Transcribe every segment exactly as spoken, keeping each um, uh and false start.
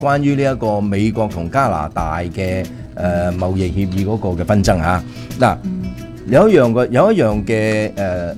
關於呢一個美國同加拿大嘅誒、呃、貿易協議嗰個嘅紛爭嚇。嗱、有一樣嘅有一樣嘅誒誒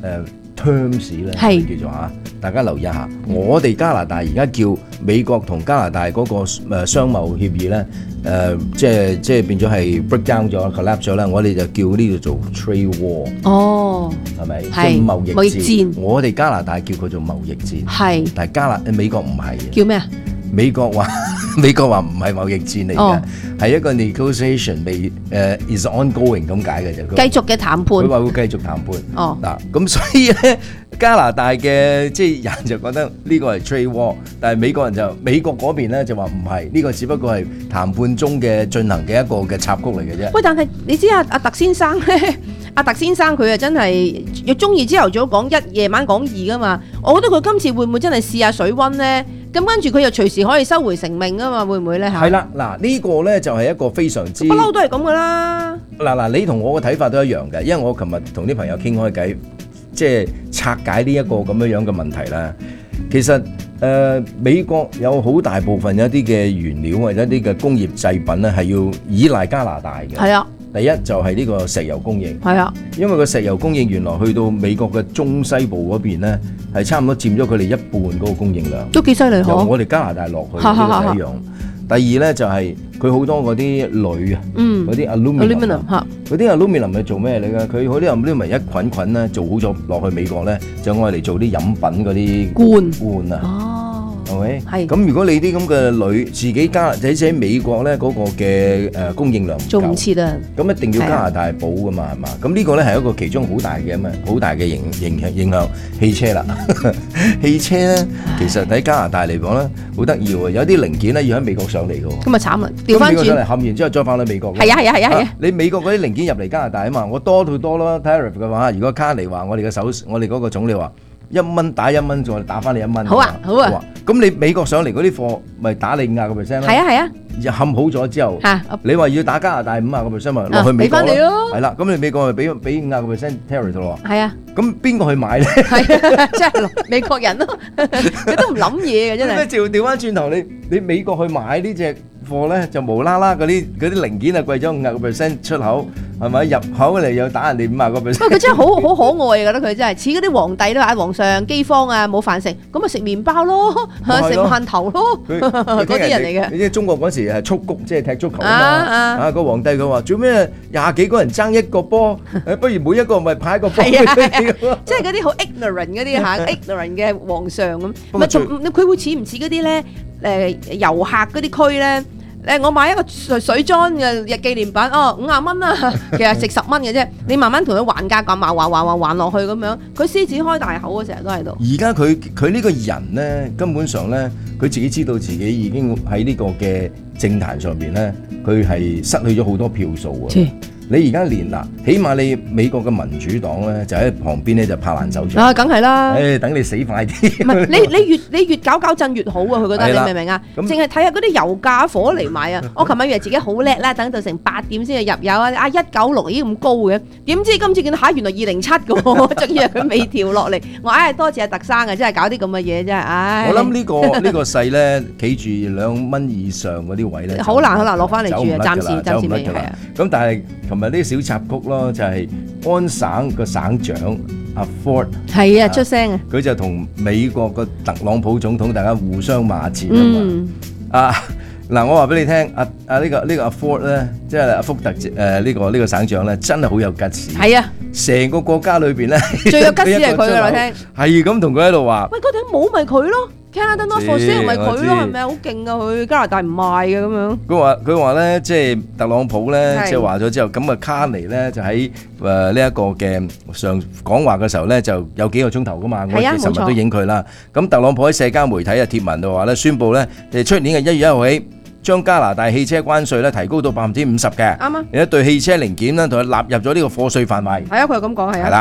terms 咧， 係叫做嚇，大家留意一下。我哋加拿大而家叫美國同加拿大嗰個誒商貿協議咧，誒、呃、即係即係變咗係 break down 咗 collapse 咗啦，我哋就叫呢度做 trade war。 哦， 係咪？ 係即係貿易貿易戰我哋加拿大叫佢做貿易戰， 係但係加拿美國唔係嘅。 叫咩啊？ 美國話美國話唔係貿易戰嚟嘅， 哦係一個 negotiation 未誒 is ongoing 咁解嘅啫。佢繼續嘅談判。 佢話會繼續談判。 哦， 嗱，咁所以咧，加拿大嘅即係人就覺得呢個係 trade war，但係美國人就美國嗰邊咧就話唔係，呢個只不過係談判中嘅進行嘅一個嘅插曲嚟嘅啫。 喂，但係你知阿阿特先生咧，阿特先生佢啊真係要中意朝頭早講一，夜晚講二噶嘛。我覺得佢今次會唔會真係試下水溫咧？咁跟住佢又隨時可以收回成命啊嘛，會唔會咧嚇？ 係啦，嗱呢個咧就係一個非常之不嬲都係咁噶啦。 嗱嗱，你同我嘅睇法都一樣嘅，因為我琴日同啲朋友傾開偈，即係拆解呢一個咁樣樣嘅問題啦。其實誒、呃、美國有好大部分有一啲嘅原料或者一啲嘅工業製品咧係要依賴加拿大嘅。 係啊， 第一就係呢個石油供應。 係啊， 因為個石油供應原來去到美國嘅中西部嗰邊咧，係差唔多佔咗佢哋一半嗰個供應量。 都幾犀利由嗬。 我哋加拿大落去呢個第一樣。第二咧就係佢好多嗰啲鋁啊， 嗯， 嗰啲 aluminium 嚇， 嗰啲 aluminium 係做咩嚟㗎？佢嗰啲 aluminium 一捆捆咧做好咗落去美國咧，就愛嚟做啲飲品嗰啲罐罐啊。 哦， 係咪？ 係咁如果你啲咁嘅鋁自己加，或者喺美國咧嗰個嘅誒供應量唔夠做唔切啊。 咁一定要加拿大補噶嘛，係嘛？咁呢個咧係一個其中好大嘅咁啊，好大嘅影影響影響汽車啦。汽車咧其實喺加拿大嚟講咧好得意喎，有啲零件咧要喺美國上嚟嘅喎。 咁咪慘啦，調翻轉。 咁美國上嚟冚完之後再翻去美國。 係啊係啊係啊係啊！ 你美國嗰啲零件入嚟加拿大啊嘛，我多到多咯 tariff 嘅話，如果卡尼話我哋嘅首我哋嗰個總理話一蚊打一蚊，再打翻你一蚊。 好啊好啊。 咁你美國上嚟嗰啲貨咪打你五廿個 percent 咯。 係啊係啊。 冚好咗之後， 嚇你話要打加拿大五廿個 percent 咪落去美國俾翻你咯。 係啦，咁你美國咪俾俾五廿個 percent tariff 咯。 係啊。 咁邊個去買咧？ 係啊，真係美國人咯，佢都唔諗嘢嘅真係。 調調翻轉頭，你你美國去買呢隻貨咧，就無啦啦嗰啲嗰啲零件啊貴咗五廿個 percent 出口，係咪入口嚟又打人哋五廿個 percent？ 不過佢真係好好可愛，覺得佢真係似嗰啲皇帝都話皇上饑荒啊冇飯食，咁咪食麵包咯，食饅頭咯，嗰啲人嚟嘅。 你知中國嗰時係蹴鞠，即係踢足球啊嘛。 啊啊個皇帝佢話做咩廿幾個人爭一個波，誒不如每一個咪派一個波。 係啊，即係嗰啲好 ignorant 嗰啲嚇 ignorant 嘅皇上咁。唔係同佢會似唔似嗰啲咧？誒遊客嗰啲區咧？誒我買一個水水裝嘅紀念品，哦五廿蚊啦，其實值十蚊嘅啫。你慢慢同佢還價咁，還還還還還落去咁樣，佢獅子開大口啊，成日都喺度。 而家佢佢呢個人咧，根本上咧，佢自己知道自己已經喺呢個嘅政壇上邊咧，佢係失去咗好多票數啊。你而家連嗱，起碼你美國嘅民主黨咧，就喺旁邊咧就拍爛手掌。 啊，梗係啦。 誒，等你死快啲。 唔係你你越你越搞搞震越好啊！佢覺得你明唔明啊？淨係睇下嗰啲油價火嚟買啊！我琴日以為自己好叻啦，等到成八點先去入油啊！啊一九六已經咁高嘅，點知今次見到嚇原來二零七嘅喎，仲以為佢未調落嚟。我唉多謝阿特生啊，真係搞啲咁嘅嘢真係唉。 我諗呢個呢個勢咧，企住兩蚊以上嗰啲位咧， 好難好難落翻嚟住啊！暫時暫時未係啊。 咁但係琴日呢小插曲咯，就係安省個省長阿 Ford 係啊出聲啊， 佢就同美國個特朗普總統大家互相罵戰啊嘛。啊嗱，我話俾你聽，阿阿呢個呢個阿 Ford 咧，即係阿福特誒呢個呢個省長咧，真係好有吉士。 係啊， 成個國家裏邊咧， 最有吉士係佢㗎，我聽係咁同佢喺度話。 喂，嗰頂帽咪佢咯。Canada Not For Sale 咪佢咯，係咪好勁啊？佢加拿大唔賣嘅咁樣。 佢話佢話咧，即係特朗普咧，即係話咗之後，咁啊卡尼咧就喺誒呢一個嘅上講話嘅時候咧，就有幾個鐘頭噶嘛，我哋尋日都影佢啦。咁特朗普喺社交媒體啊貼文度話咧，宣布咧誒出年嘅一月一號起，將加拿大汽車關稅咧提高到百分之五十嘅。啱啊！而家對汽車零件咧同佢納入咗呢個課稅範圍。 係啊，佢係咁講係啊。 係啦。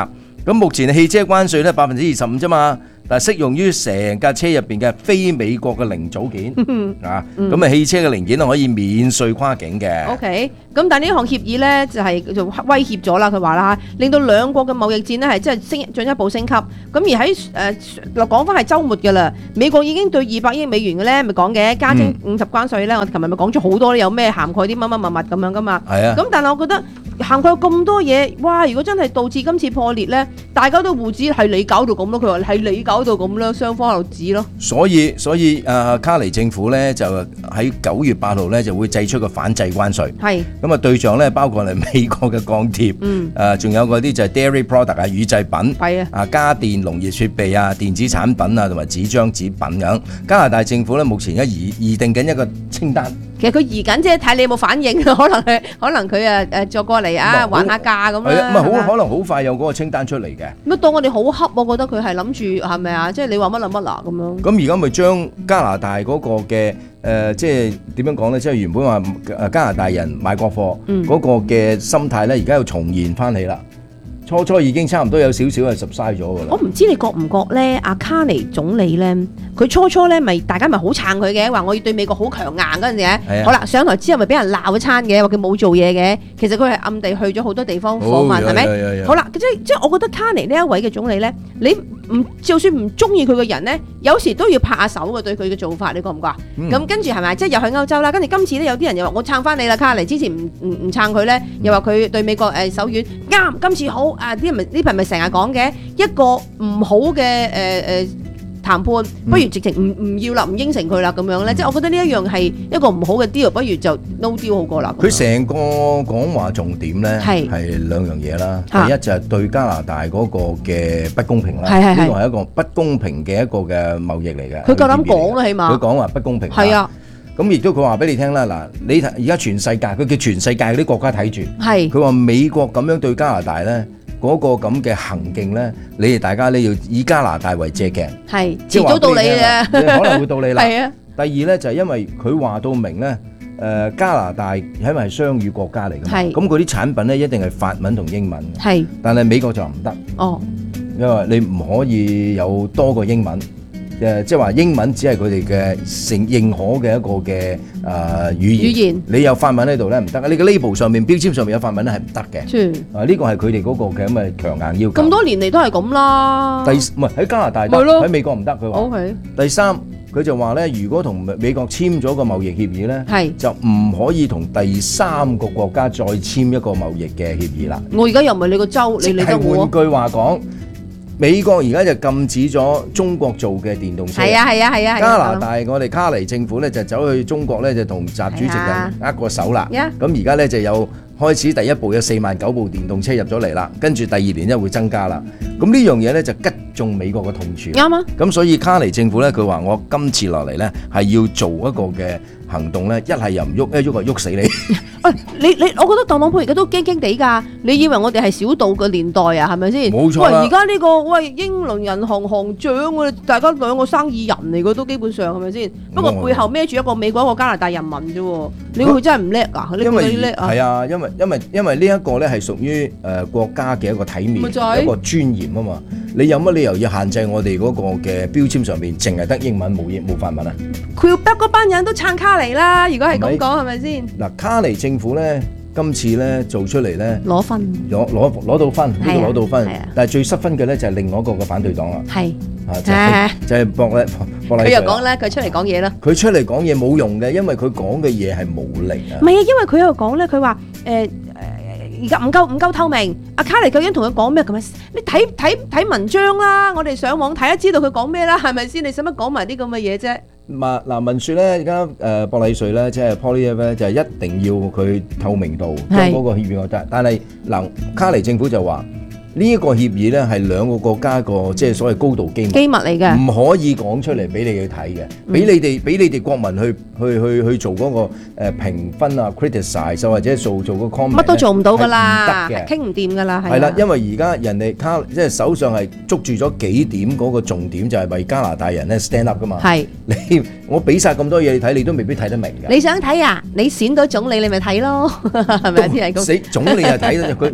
咁目前汽車關稅咧百分之二十五啫嘛，但係適用於成架車入邊嘅非美國嘅零組件啊，咁啊汽車嘅零件可以免稅跨境嘅。 OK， 咁但係呢項協議咧就係就威脅咗啦，佢話啦，令到兩國嘅貿易戰呢係真係升進一步升級。咁而喺誒講翻係週末㗎啦，美國已經對二百億美元嘅咧咪講嘅加徵五十關稅咧，我琴日咪講咗好多有咩涵蓋啲乜乜物物咁樣噶嘛。 係啊。 咁但係我覺得涵蓋咁多嘢，哇！如果真係導致今次破裂咧，大家都互指係你搞到咁咯，佢話係你搞到咁咯，雙方喺度指咯。所以所以誒、呃、卡尼政府咧就喺九月八號咧就會祭出個反制關稅。係。咁啊對象咧包括係美國嘅鋼鐵，嗯，誒仲有嗰啲就係 dairy product 啊乳製品，係啊，啊家電、農業設備啊、電子產品啊同埋紙張紙品咁。加拿大政府咧目前而家擬擬定緊一個清單。 其實佢移緊啫，睇你有冇反應，可能係可能佢誒誒作過嚟啊，還下價咁樣。係啊， 唔係好可能好快有嗰個清單出嚟嘅。 乜當我哋好恰，我覺得佢係諗住係咪啊？即係你話乜諗乜嗱咁樣。 咁而家咪將加拿大嗰個嘅誒，即係點樣講咧？即係原本話誒加拿大人買國貨嗰個嘅心態咧，而家又重現翻起啦。初初已經差唔多有少少係 subside 咗㗎啦。我唔知你覺唔覺咧？阿卡尼總理咧，佢初初咧咪大家咪好撐佢嘅，話我要對美國好強硬嗰陣時咧。好啦，上台之後咪俾人鬧一餐嘅，話佢冇做嘢嘅。其實佢係暗地去咗好多地方訪問，係咪？好啦，即係即係我覺得卡尼呢一位嘅總理咧，你唔就算唔中意佢嘅人咧，有時都要拍下手嘅對佢嘅做法，你覺唔覺啊？咁、嗯、跟住係咪？即係又去歐洲啦，跟住今次咧有啲人又話我撐翻你啦，卡尼之前唔唔唔撐佢咧，又話佢對美國誒、呃、手軟啱，今次好。啊！啲人咪呢排咪成日講嘅一個唔好嘅誒誒談判，不如直情唔唔要啦，唔應承佢啦咁樣咧。即係我覺得呢一樣係一個唔好嘅 deal，不如就 no deal 好過啦。佢成個講話重點咧係係兩樣嘢啦。第一就係對加拿大嗰個嘅不公平啦，呢個係一個不公平嘅一個嘅貿易嚟嘅。佢夠膽講啦，起碼佢講話不公平。係啊。咁亦都佢話俾你聽啦，嗱，你而家全世界，佢叫全世界嗰啲國家睇住，係佢話美國咁樣對加拿大咧，嗰、嗰個咁嘅行徑咧，你哋大家咧要以加拿大為借鏡，係遲早到你嘅，可能會到你啦。係啊。第二咧就係、係、因為佢話到明咧，誒、呃、加拿大因為係雙語國家嚟㗎嘛，咁嗰啲產品咧一定係法文同英文，係，但係美國就唔得，哦，因為你唔可以有多個英文。誒，即係話英文只係佢哋嘅承認可嘅一個嘅誒、呃、語言，語言你有法文喺度咧唔得，你嘅 label 上面標籤上面有法文咧係唔得嘅。啊，呢個係佢哋嗰個嘅咁嘅強硬要求。咁多年嚟都係咁啦。第唔係喺加拿大得，喺美國唔得。佢話。Okay. 第三，佢就話咧，如果同美國簽咗個貿易協議咧，係就唔可以同第三個國家再簽一個貿易嘅協議啦。我而家又唔係你個州，你理得我？換句話講。美國而家就禁止咗中國做嘅電動車。係啊係啊係啊。加拿大我哋卡尼政府咧就走去中國咧就同習主席人握過手啦。咁而家咧就有開始第一步有四萬九部電動車入咗嚟啦，跟住第二年咧會增加啦。咁呢樣嘢咧就擊中美國嘅痛處。啱啊。咁所以卡尼政府咧佢話我今次落嚟咧係要做一個嘅行動咧，一係又唔喐，一喐就喐死你。喂，你你，我覺得特朗普而家都驚驚地㗎。你以為我哋係小道嘅年代啊？係咪先？冇錯啦。喂，而家呢個喂英倫銀行行長，我哋大家兩個生意人嚟嘅都基本上係咪先？不過背後孭住一個美國一個加拿大人民啫。你會真係唔叻啊？你會叻啊？係啊，因為因為因為呢一個咧係屬於誒國家嘅一個體面，一個尊嚴啊嘛。你有乜理由要限制我哋嗰個嘅標籤上面淨係得英文冇英冇法文啊？Quebec嗰班人都撐卡尼啦，如果係咁講係咪先？嗱，卡尼政府咧今次咧做出嚟咧攞分，攞攞攞到分，呢個攞到分，但係最失分嘅咧就係另外一個嘅反對黨啦。係啊，就係就係博咧博禮。佢又講咧，佢出嚟講嘢啦。佢出嚟講嘢冇用嘅，因為佢講嘅嘢係冇力啊。唔係啊，因為佢又講咧，佢話誒。而家唔夠唔夠透明，阿卡尼究竟同佢講咩咁樣？你睇睇睇文章啦，我哋上網睇都知道佢講咩啦，係咪先？你使乜講埋啲咁嘅嘢啫？嗱嗱，文説咧，而家誒博禮瑞咧，即係 Poilievre 咧，就係一定要佢透明度將嗰個協議我得，但係嗱卡尼政府就話。呢一個協議咧係兩個國家個即係所謂高度機密機密嚟嘅，唔可以講出嚟俾你去睇嘅，俾你哋俾你哋國民去去去去做嗰個誒評分啊 criticize 或者做做個 comment 乜都做唔到㗎啦，傾唔掂㗎啦，係啦，因為而家人哋卡即係手上係捉住咗幾點嗰個重點，就係為加拿大人咧 stand up 㗎嘛。係你我俾曬咁多嘢你睇，你都未必睇得明㗎。你想睇啊？你選到總理你咪睇咯，係咪先係咁？死總理又睇到佢唔係。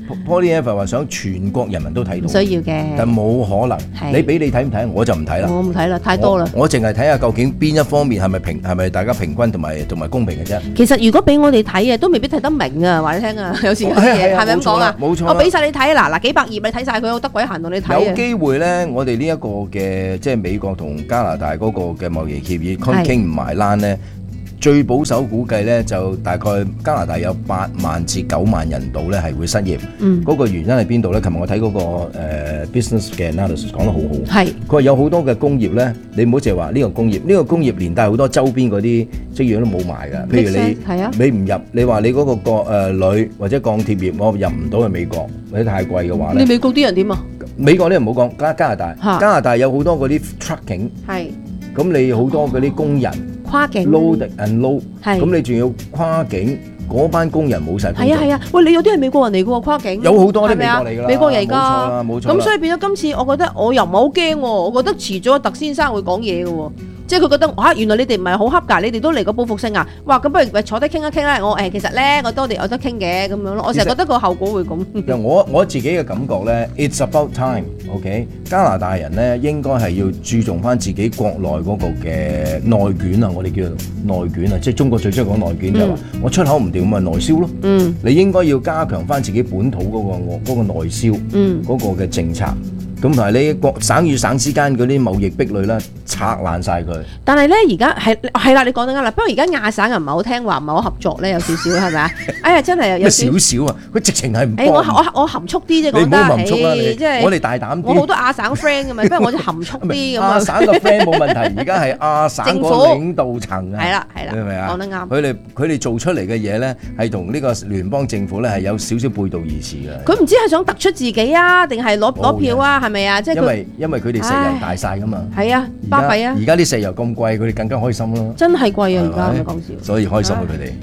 Poly Eva 話想全國人民都睇到， 唔需要嘅， 但冇可能。你俾你睇唔睇？我就唔睇啦。 我唔睇啦，太多啦。 我我淨係睇下究竟邊一方面係咪平係咪大家平均同埋同埋公平嘅啫。 其實如果俾我哋睇啊，都未必睇得明啊，話你聽啊，有時有啲嘢係咪咁講啊？ 冇錯， 我俾晒你睇嗱嗱幾百頁你睇晒佢，我得鬼閒同你睇。 有機會咧，我哋呢一個嘅即係美國同加拿大嗰個嘅貿易協議傾唔埋欄咧。最保守估計咧，就大概加拿大有八萬至九萬人度咧係會失業。嗯，嗰個原因係邊度咧？琴日我睇嗰、那個、呃、business 嘅 analysis 講得好好。係，佢話有好多嘅工業咧，你唔好淨係話呢個工業，呢、這個工業連帶好多周邊嗰啲職業都冇埋㗎。譬如你係啊，你唔入，你話你嗰、那個鋼誒鋁或者鋼鐵業，我入唔到去美國，或者太貴嘅話咧。你美國啲人點啊？ 美國啲人唔好講，加加拿大，加拿大有好多嗰啲 trucking。係。咁你好多嗰啲工人。哦跨境 load and load， 咁你仲要跨境嗰班工人冇晒工作。係啊係啊，喂，你有啲係美國人嚟嘅喎，跨境有好多啲美國嚟㗎啦，美國嚟㗎，冇錯啦冇錯。咁所以變咗今次，我覺得我又唔係好驚喎，我覺得遲咗特先生會講嘢嘅喎。即係佢覺得哇，原來你哋唔係好恰㗎，你哋都嚟個報復性啊！哇，咁不如坐低傾一傾啦。我誒其實咧，我多啲有得傾嘅咁樣咯。我成日覺得個後果會咁。我我自己嘅感覺咧 ，it's about time，OK？ 加拿大人咧應該係要注重翻自己國內嗰個嘅內卷啊，我哋叫做內卷啊，即係中國最中意講內卷就係話我出口唔掂咪內銷咯。嗯，你應該要加強翻自己本土嗰個嗰個內銷，嗯，嗰個嘅政策。咁同埋你國省與省之間嗰啲貿易壁壘咧，拆爛晒佢。但係咧，而家係係啦，你講得啱啦。不過而家亞省又唔係好聽話，唔係好合作咧，有少少係咪啊？哎呀，真係有少少啊！佢直情係唔幫。我我我含蓄啲啫，講得。你唔好含蓄啦，你即係我哋大膽啲。我好多亞省 friend 㗎嘛，不如我就含蓄啲咁啊。亞省嘅 friend 冇問題，而家係亞省個領導層啊。係啦係啦，係咪啊？講得啱。佢哋佢哋做出嚟嘅嘢咧，係同呢個聯邦政府咧係有少少背道而馳嘅。佢唔知係想突出自己啊，定係攞攞票啊？係咪啊？即係因為因為佢哋石油大晒噶嘛，係啊，巴閉啊！而家啲石油咁貴，佢哋更加開心咯。真係貴啊！而家講笑，所以開心啊！佢哋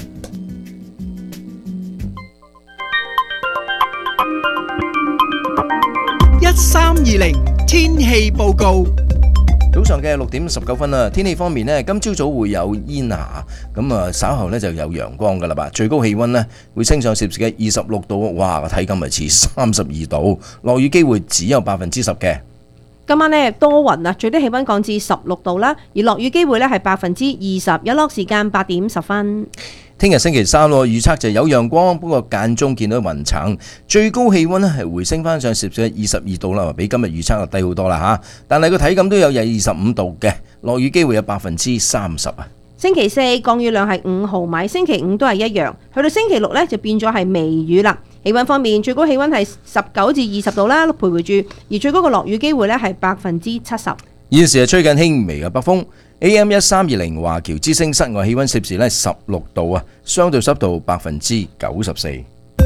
一三二零天氣報告。早上嘅六點十九分啦，天氣方面呢，今朝早會有煙霞，咁啊稍後呢就有陽光噶啦吧。最高氣溫呢會升上攝氏嘅二十六度，哇！我睇今日似三十二度，落雨機會只有百分之十嘅。今晚呢多雲啊，最低氣溫降至十六度啦，而落雨機會呢係百分之二十，日落時間八點十分。聽日星期三咯，預測就有陽光，不過間中見到雲層，最高氣溫咧係回升翻上攝氏二十二度啦，比今日預測就低好多啦吓。但係個體感都有廿二十五度嘅，落雨機會有百分之三十啊。星期四降雨量係五毫米，星期五都係一樣，去到星期六呢就變咗係微雨啦。氣溫方面，最高氣溫係十九至二十度啦，徘徊住，而最高嘅落雨機會呢係百分之七十。現時係吹緊輕微嘅北風。A M 一三二零華僑之聲室外氣溫攝氏咧十六度啊，相對濕度百分之九十四。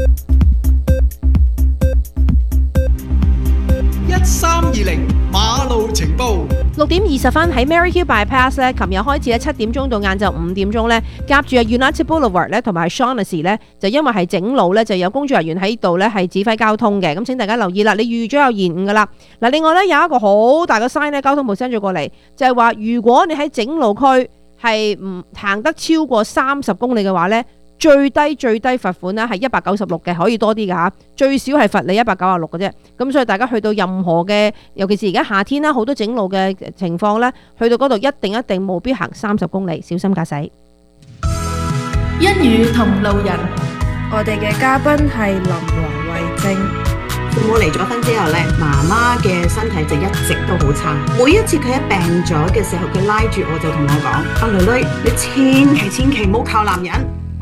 一三二零馬路情報。六點二十分喺 Maryhill Bypass 咧，琴日開始咧七點鐘到晏晝五點鐘咧，夾住啊 United Boulevard 咧同埋 Shaughnessy 咧，就因為係整路咧，就有工作人員喺度咧係指揮交通嘅，咁請大家留意啦，你預咗有延誤噶啦。嗱，另外咧有一個好大嘅 sign 咧，交通部 send 咗過嚟，就係話如果你喺整路區係唔行得超過三十公里嘅話咧，最低最低罰款咧係一百九十六嘅，可以多啲噶吓，最少係罰你一百九十六嘅啫。咁所以大家去到任何嘅，尤其是而家夏天啦，好多整路嘅情況咧，去到嗰度一定一定務必行三十公里，小心駕駛。 一語同路人， 我哋嘅嘉賓係林黃慧貞。 父母離咗婚之後咧，媽媽嘅身體就一直都好差。每一次佢一病咗嘅時候，佢拉住我就同我講：阿女女，你千祈千祈唔好靠男人。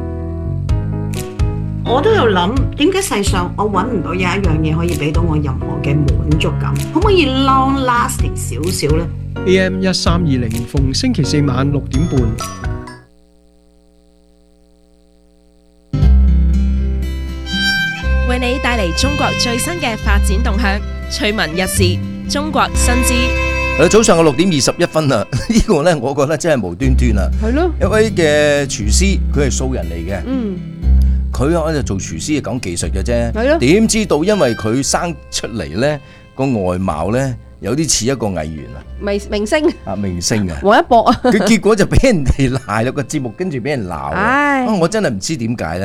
我都有諗，點解世上我揾唔到有一樣嘢可以俾到我任何嘅滿足感？可唔可以 long lasting 少少呢？ A M 一三二零逢星期四晚六點半， 為你帶嚟中國最新嘅發展動向，趣聞一時，中國新知。 早上嘅六點二十一分啊！呢個呢，我覺得真係無端端啊！係咯，一位嘅廚師，佢係素人嚟嘅。嗯。佢喺度做廚師係講技術嘅啫，點知道因為佢生出嚟咧個外貌咧有啲似一個藝員啊， 明明星啊明星啊， 王一博啊， 佢結果就俾人哋賴咗個節目，跟住俾人鬧啊！我真係唔知點解咧，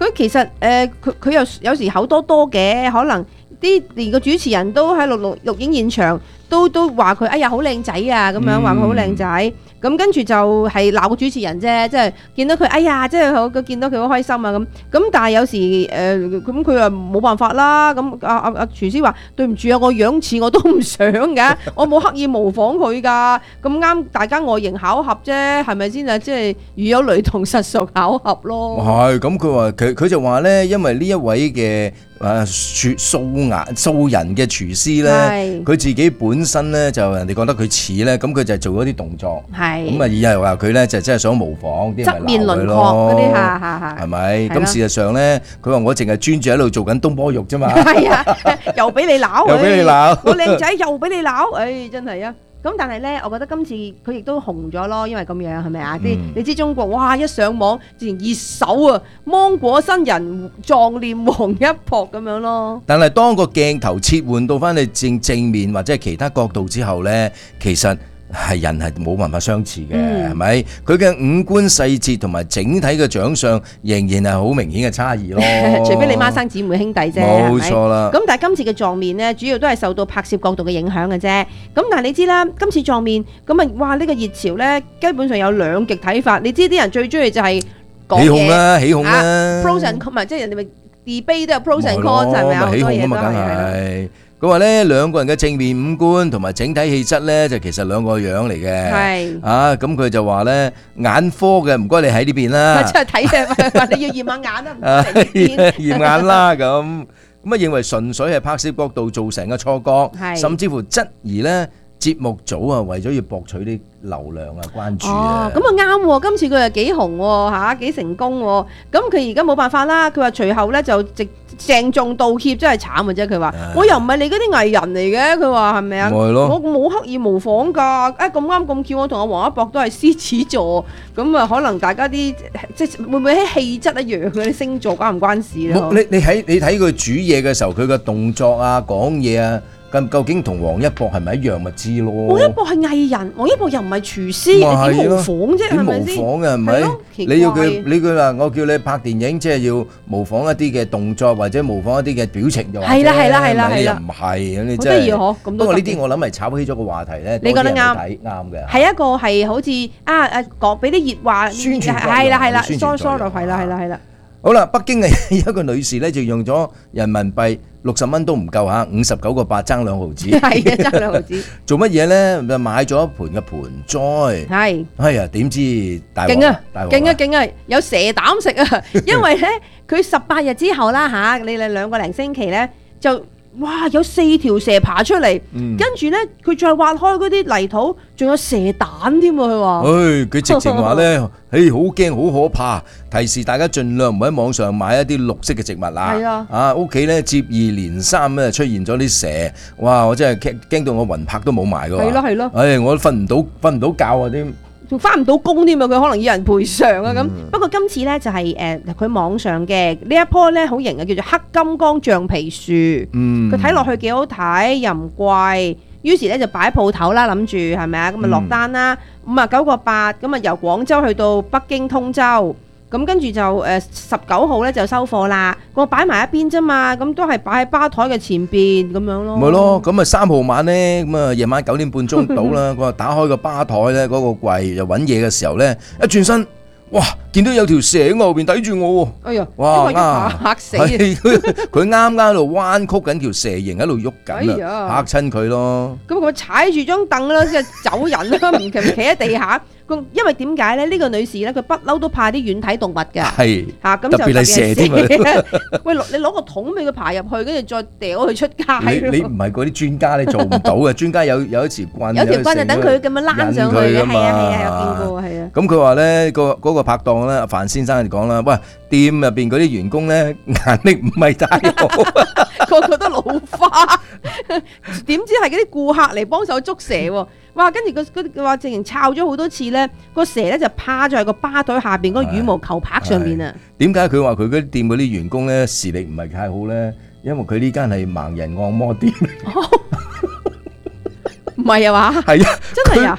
佢其實誒佢佢又有時口多多嘅，可能啲連個主持人都喺錄錄錄影現場都都話佢哎呀好靚仔啊咁樣，話佢好靚仔。咁跟住就係鬧個主持人啫，即係見到佢，哎呀，即係好，見到佢好開心啊咁。咁但係有時誒，咁佢又冇辦法啦。咁阿阿阿廚師話：對唔住啊，我樣似我都唔想㗎，我冇刻意模仿佢㗎。咁啱大家外形巧合啫，係咪先啊？即係如有雷同，實屬巧合咯。 係咁，佢話佢佢就話咧，因為呢一位嘅誒素顏素人嘅廚師咧，佢自己本身咧就人哋覺得佢似咧，咁佢就做咗啲動作。咁啊，以係話佢咧就真係想模仿啲側面輪廓嗰啲，嚇嚇嚇， 係咪？咁事實上咧，佢話我淨係專注喺度做緊東坡肉啫嘛。係啊， 又俾你鬧， 又俾你鬧， 我靚仔又俾你鬧，誒真係啊！咁但係咧，我覺得今次佢亦都紅咗咯，因為咁樣係咪啊？啲你知中國哇，一上網自然熱搜啊，芒果新人壯念王一博咁樣咯。 但係當個鏡頭切換到翻你正正面或者係其他角度之後咧，其實係人係冇辦法相似嘅，係咪？佢嘅五官細節同埋整體嘅長相仍然係好明顯嘅差異咯。 除非你孖生姊妹兄弟啫， 冇錯啦。 咁但係今次嘅撞面呢，主要都係受到拍攝角度嘅影響嘅啫。咁但係你知啦，今次撞面咁啊，哇！呢個熱潮呢，基本上有兩極睇法。你知啲人最中意就係講起哄啦，起哄啦。 Pros and cons，即係人哋咪 debate 都有 pros and cons，係咪啊？好多嘢都係。 佢話咧兩個人嘅正面五官同埋整體氣質咧，就其實兩個樣嚟嘅。係啊，咁佢就話咧眼科嘅唔該你喺呢邊啦。 即係睇嘅，你要驗下眼啊，唔該嚟呢邊驗眼啦咁。咁啊認為純粹係拍攝角度造成嘅錯覺，甚至乎質疑咧節目組啊為咗要博取啲流量啊關注啊。 哦，咁啊啱喎，今次佢又幾紅喎嚇，幾成功喎。咁佢而家冇辦法啦，佢話隨後咧就直鄭重道歉，真係慘嘅啫。佢話我又唔係你嗰啲藝人嚟嘅，佢話係咪啊？我冇刻意模仿㗎。誒咁啱咁巧，我同阿黃一博都係獅子座，咁啊可能大家啲即係會唔會喺氣質一樣嗰啲星座關唔關事咧？ 你你睇你睇佢煮嘢嘅時候，佢嘅動作啊講嘢啊。咁究竟同黃一博係咪一樣咪知咯？ 黃一博係藝人，黃一博又唔係廚師，你點模仿啫？係咪先？ 模仿嘅係咪？你要佢，你佢話我叫你拍電影，即係要模仿一啲嘅動作或者模仿一啲嘅表情就話啫。係啦係啦係啦係啦，唔係你真係。好得意嗬，咁都。不過呢啲我諗係炒起咗個話題咧。 你覺得啱？ 啱嘅。 係一個係好似啊誒講俾啲熱話宣傳，係啦係啦，sorry sorry，係啦係啦係啦。好啦，北京嘅有一個女士咧，就用咗人民幣六十蚊都唔夠嚇，五十九個八爭兩毫子。 係啊，爭兩毫子。 做乜嘢咧？就買咗一盤嘅盆栽。係。哎呀，點知大鑊！ 勁啊！勁啊！勁啊！有蛇膽食啊！因為咧，佢十八日之後啦嚇，你哋兩個零星期咧就。哇！有四條蛇爬出嚟，嗯、跟住咧佢再挖開嗰啲泥土，仲有蛇蛋添喎。佢話：，唉、哎，佢直情話咧，唉，好驚，好可怕，提示大家盡量唔喺網上買一啲綠色嘅植物啦。係啊，啊屋企咧接二連三咧出現咗啲蛇，哇！我真係驚驚到我魂魄都冇埋㗎。係咯係咯，唉、哎，我都瞓唔到，瞓唔到覺啊啲。仲翻唔到工添啊！佢可能要人賠償啊咁。嗯、不過今次咧就係誒佢網上嘅呢一棵咧好型嘅，叫做黑金剛橡皮樹。嗯，佢睇落去幾好睇，又唔貴。於是咧就擺鋪頭啦，諗住係咪啊？咁啊落單啦，五啊九個八，咁啊由廣州去到北京通州。咁跟住就誒十九號咧就收貨啦，我擺埋一邊啫嘛，咁都係擺喺吧台嘅前邊咁樣咯。咪咯，咁啊三號晚咧，咁啊夜晚九點半鐘到啦，佢話打開個吧台咧，嗰個櫃又揾嘢嘅時候咧，一轉身，哇！見到有條蛇喺後邊睇住我喎。哎呀！哇！嚇死！佢佢啱啱喺度彎曲緊條蛇形喺度喐緊啊，嚇親佢咯。咁佢踩住張凳啦，即係走人啦，唔企唔企喺地下。因為點解咧？呢個女士咧，佢不嬲都怕啲軟體動物㗎。係嚇，咁就特別係蛇添啊！喂，你攞個桶俾佢爬入去，跟住再掉佢出街。你你唔係嗰啲專家，你做唔到嘅。專家有有一條棍，有條棍就等佢咁樣躝上去嘅。係啊係啊，有見過係啊。咁佢話咧，個嗰個拍檔咧，范先生就講啦，喂，店入邊嗰啲員工咧，眼力唔係太好，個個都老花。點知係嗰啲顧客嚟幫手捉蛇喎？哇！跟住個佢話直情抄咗好多次咧，個蛇咧就趴咗喺個吧台下邊嗰羽毛球拍上邊啊！點解佢話佢嗰啲店嗰啲員工咧視力唔係太好咧？因為佢呢間係盲人按摩店，唔係啊嘛？係啊，真係啊！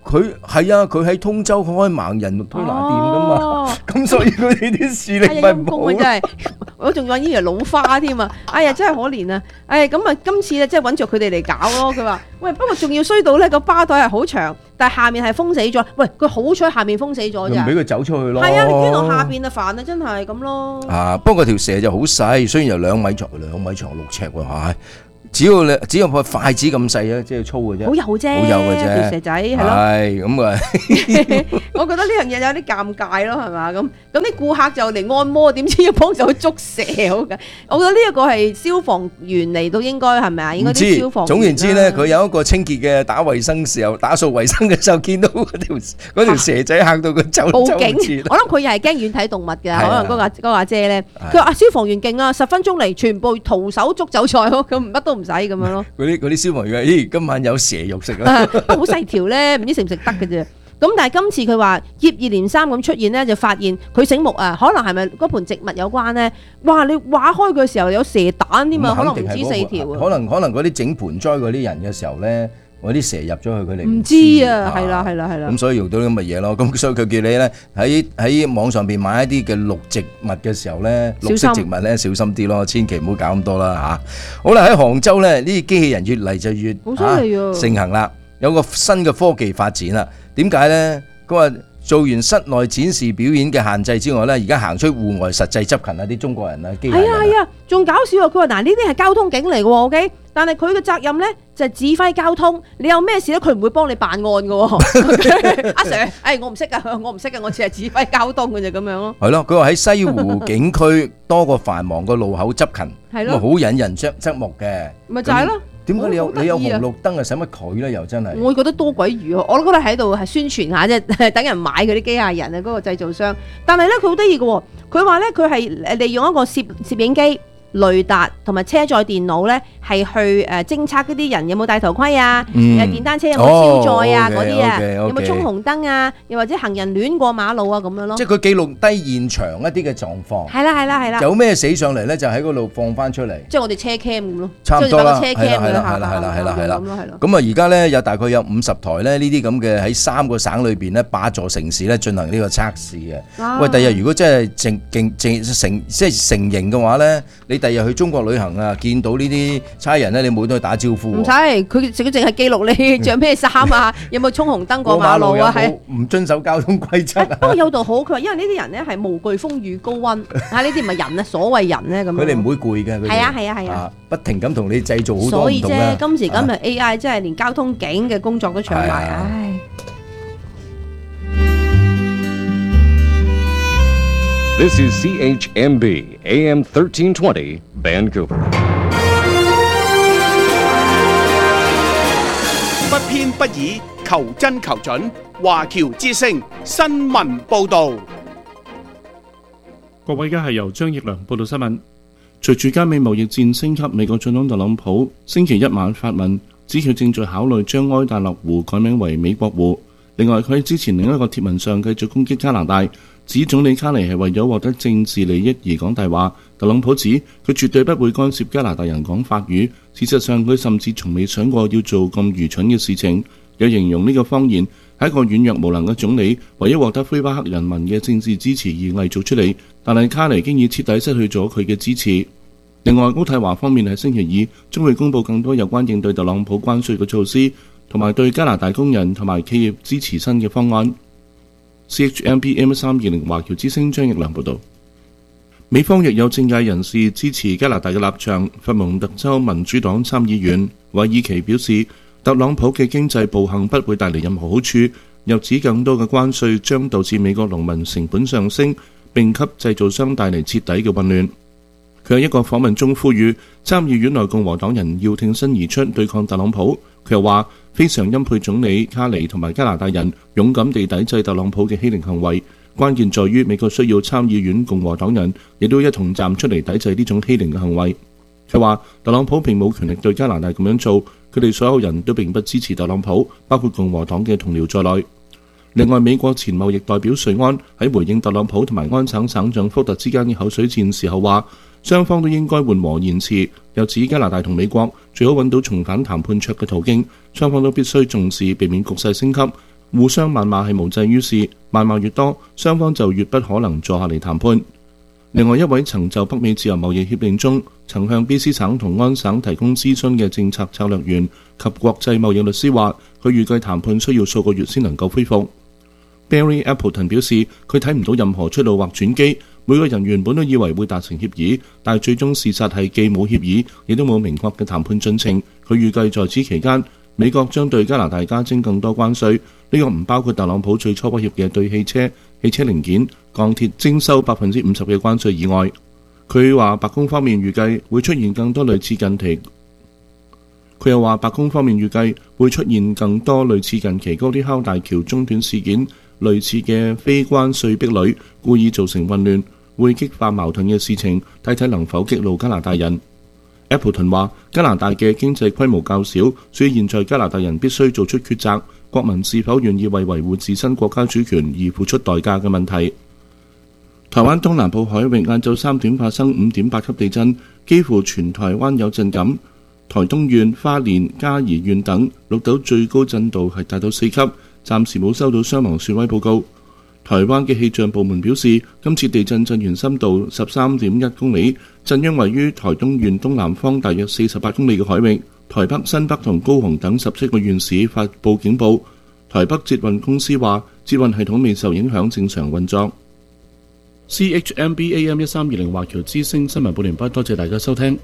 佢係啊，佢喺通州開盲人推拿店噶嘛，咁、哦、所以佢哋啲視力咪唔好。真係，我仲話以為老花添啊！哎呀，真係可憐啊！哎，咁啊，今次咧即係揾著佢哋嚟搞咯。佢話：喂，不過仲要衰到咧個巴袋係好長，但係下面係封死咗。喂，佢好彩下面封死咗咋，唔俾佢走出去咯。係啊，你捐到下邊啊煩啊，真係咁咯。啊，不過條蛇就好細，雖然有兩米長，兩米長六尺喎嚇。只要你只要個筷子咁細啊，即係粗嘅啫，好幼啫，好幼嘅啫，條蛇仔係咯，係咁啊！我覺得呢樣嘢有啲尷尬咯，係嘛？咁咁啲顧客就嚟按摩，點知要幫手捉蛇好嘅？我覺得呢一個係消防員嚟到應該係咪啊？應該啲消防員。總言之咧，佢有一個清潔嘅打衞生時候，打掃衞生嘅時候，見到嗰條嗰條蛇仔嚇到佢走走唔切。我諗佢又係驚遠睇動物㗎，可能嗰個嗰個阿姐咧，佢話消防員勁啊，十分鐘嚟全部徒手捉走菜，咁唔乜都唔使咁樣咯。嗰啲嗰啲消防員，咦，今晚有蛇肉食啊！好細條咧，唔知食唔食得嘅啫。咁但係今次佢話接二連三咁出現咧，就發現佢醒目啊，可能係咪嗰盆植物有關咧？哇！你挖開佢嘅時候有蛇蛋添啊，可能唔止四條啊。可能可能嗰啲整盆栽嗰啲人嘅時候咧，嗰啲蛇入咗去佢哋唔知啊，係啦係啦係啦。咁所以用到啲咁嘅嘢咯。咁所以佢叫你咧喺喺網上邊買一啲嘅綠植物嘅時候咧，綠色植物咧小心啲咯，千祈唔好搞咁多啦嚇。好啦，喺杭州咧，呢啲機器人越嚟就越嚇盛行啦，有個新嘅科技發展啦。點解咧？佢話做完室內展示表演嘅限制之外咧，而家行出戶外實際執勤啊！啲中國人啊，機械人啊，係啊係啊，仲搞笑啊！佢話嗱，呢啲係交通警嚟嘅喎 ，OK， 但係佢嘅責任咧就係指揮交通。你有咩事咧，佢唔會幫你辦案嘅喎。阿 Sir，誒我唔識噶，我唔識噶，我只係指揮交通嘅啫咁樣咯。係咯，佢話喺西湖景區多個繁忙嘅路口執勤，咁啊好引人側側目嘅。咪就係咯。點解你有你有紅綠燈啊？使乜佢咧？又真係，我覺得多鬼餘啊！我都覺得喺度係宣傳下啫，等人買嗰啲機械人啊，嗰個製造商。但係咧，佢好得意嘅喎，佢話咧佢係誒利用一個攝攝影機、雷達同埋車載電腦咧，係去誒偵測嗰啲人有冇戴頭盔啊，誒電單車有冇超載啊嗰啲啊，有冇衝紅燈啊，又或者行人亂過馬路啊咁樣咯。即係佢記錄低現場一啲嘅狀況。係啦係啦係啦。有咩死上嚟咧，就喺嗰度放翻出嚟。即係我哋車 cam 咁咯。差唔多啦。係啦係啦係啦係啦係啦係啦。咁啊而家咧有大概有五十台咧呢啲咁嘅喺三個省裏邊咧八座城市咧進行呢個測試嘅。喂，第日如果真係正勁正成即係成型嘅話咧，你第日去中國旅行啊，見到呢啲差人咧，你冇得去打招呼。唔使，佢佢淨係記錄你着咩衫啊，有冇衝紅燈過馬路啊，係唔遵守交通規則。不過有度好，佢話因為呢啲人咧係無懼風雨高溫，啊呢啲唔係人啊，所謂人咧咁。佢哋唔會攰嘅。係啊係啊係啊，不停咁同你製造好多唔同嘅。所以啫，今時今日 A I 真係連交通警嘅工作都搶埋，唉。 This is C H M B A M thirteen twenty Vancouver。 不偏不倚，求真求準。華僑之聲新聞報導。 各位，而家係由張奕良報道新聞。隨住加美貿易戰升級，美國總統特朗普星期一晚發文，指佢正在考慮將埃達勒湖改名為美國湖。另外，佢喺之前另一個貼文上繼續攻擊加拿大，指總理卡尼係為咗獲得政治利益而講大話。特朗普指佢絕對不會干涉加拿大人講法語，事實上佢甚至從未想過要做咁愚蠢嘅事情。有形容呢個謊言係一個軟弱無能嘅總理為咗獲得魁北克人民嘅政治支持而偽造出嚟，但係卡尼經已徹底失去咗佢嘅支持。另外，渥太華方面喺星期二將會公布更多有關應對特朗普關稅嘅措施，同埋對加拿大工人同埋企業支持新嘅方案。C H M B M 三二零華僑之聲張奕良報道。美方亦有政界人士支持加拿大嘅立場。佛蒙特州民主黨參議員韋爾奇表示，特朗普嘅經濟暴行不會帶嚟任何好處，又指更多嘅關稅將導致美國農民成本上升，並給製造商帶嚟徹底嘅混亂。佢喺一個訪問中呼籲參議院內共和黨人要挺身而出對抗特朗普。佢又話非常欽佩總理卡尼同埋加拿大人勇敢地抵制特朗普嘅欺凌行為，關鍵在於美國需要參議院共和黨人亦都一同站出嚟抵制呢種欺凌嘅行為。佢話特朗普並冇權力對加拿大咁樣做，佢哋所有人都並不支持特朗普，包括共和黨嘅同僚在內。另外，美國前貿易代表瑞安喺回應特朗普同埋安省省長福特之間嘅口水戰時候話，雙方都應該緩和言辭，又指加拿大同美國最好揾到重返談判桌嘅途徑，雙方都必須重視，避免局勢升級。 互相謾罵係無濟於事，謾罵越多，雙方就越不可能坐下嚟談判。另外一位曾就北美自由貿易協定中曾向 B C 省同安省提供諮詢嘅政策策略員及國際貿易律師話，佢預計談判需要數個月先能夠恢復。Barry Appleton 表示，佢睇唔到任何出路或轉機。每個人原本都以為會達成協議，但係最終事實係既冇協議，亦都冇明確嘅談判進程。佢預計在此期間，美國將對加拿大加徵更多關稅，呢個唔包括特朗普最初威脅嘅對汽車、汽車零件、鋼鐵徵收百分之五十嘅關稅以外。佢話白宮方面預計會出現更多類似近期，佢又話白宮方面預計會出現更多類似近期高鐵敲大橋中斷事件類似嘅非關稅壁壘，故意造成混亂，會激化矛盾嘅事情，睇睇能否激怒加拿大人。Appleton 話加拿大嘅經濟規模較小，所以現在加拿大人必須做出抉擇，國民是否願意為維護自身國家主權而付出代價嘅問題。台灣東南部海域晏晝三點發生五點八級地震，幾乎全台灣有震感。台東縣、花蓮、嘉義縣等錄到最高震度係達到四級，暫時冇收到傷亡損毀報告。台灣嘅氣象部門表示，今次地震震源深度十三點一公里，震央位於台東縣東南方大約四十八公里嘅海域。台北、新北同高雄等十七個縣市發布警報。台北捷運公司話，捷運系統未受影響，正常運作。C H M B A M 一三二零華僑之聲新聞報連畢，多謝大家收聽。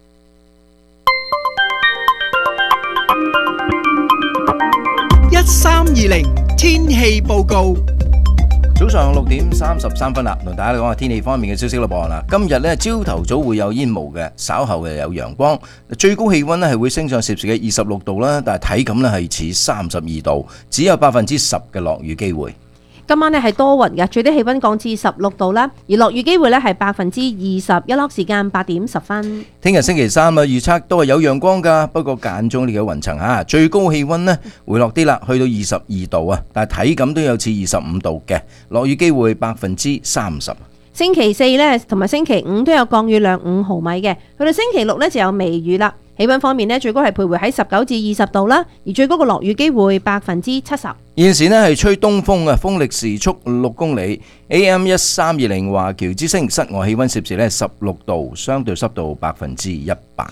一三二零天氣報告。 早上六點三十三分啦，同大家講下天氣方面嘅消息咯噃。嗱，今日咧朝頭早會有煙霧嘅，稍後又有陽光，最高氣溫咧係會升上攝氏嘅二十六度啦，但係體感咧係似三十二度，只有百分之十嘅落雨機會。 今晚咧係多雲嘅，最低氣溫降至十六度啦，而落雨機會咧係百分之二十，日落時間八點十分。 聽日星期三啊，預測都係有陽光噶，不過間中呢個雲層吓，最高氣溫呢會落啲啦，去到二十二度啊，但係體感都有似二十五度嘅，落雨機會百分之三十。 星期四咧同埋星期五都有降雨量五毫米嘅，去到星期六咧就有微雨啦。氣溫方面咧，最高係徘徊喺十九至二十度啦，而最高嘅落雨機會百分之七十。 現時呢係吹東風啊，風力時速六公里。A M 一三二零華僑之聲，室外氣溫攝氏呢十六度，相對濕度百分之一百。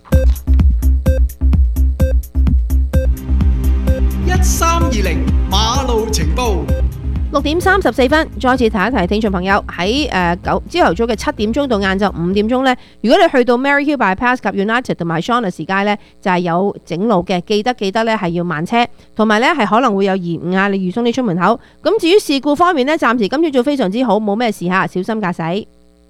一三二零馬路情報。 六點三十四分，再次提一提聽眾朋友喺誒九朝頭早嘅七點鐘到晏晝五點鐘呢，如果你去到 Maryhill Bypass 及 United 同埋 Shaughnessy 街呢，就係有整路嘅，記得記得呢係要慢車，同埋呢係可能會有延誤啊，你預鬆啲出門口。咁至於事故方面呢，暫時今朝早非常之好，冇咩事嚇，小心駕駛。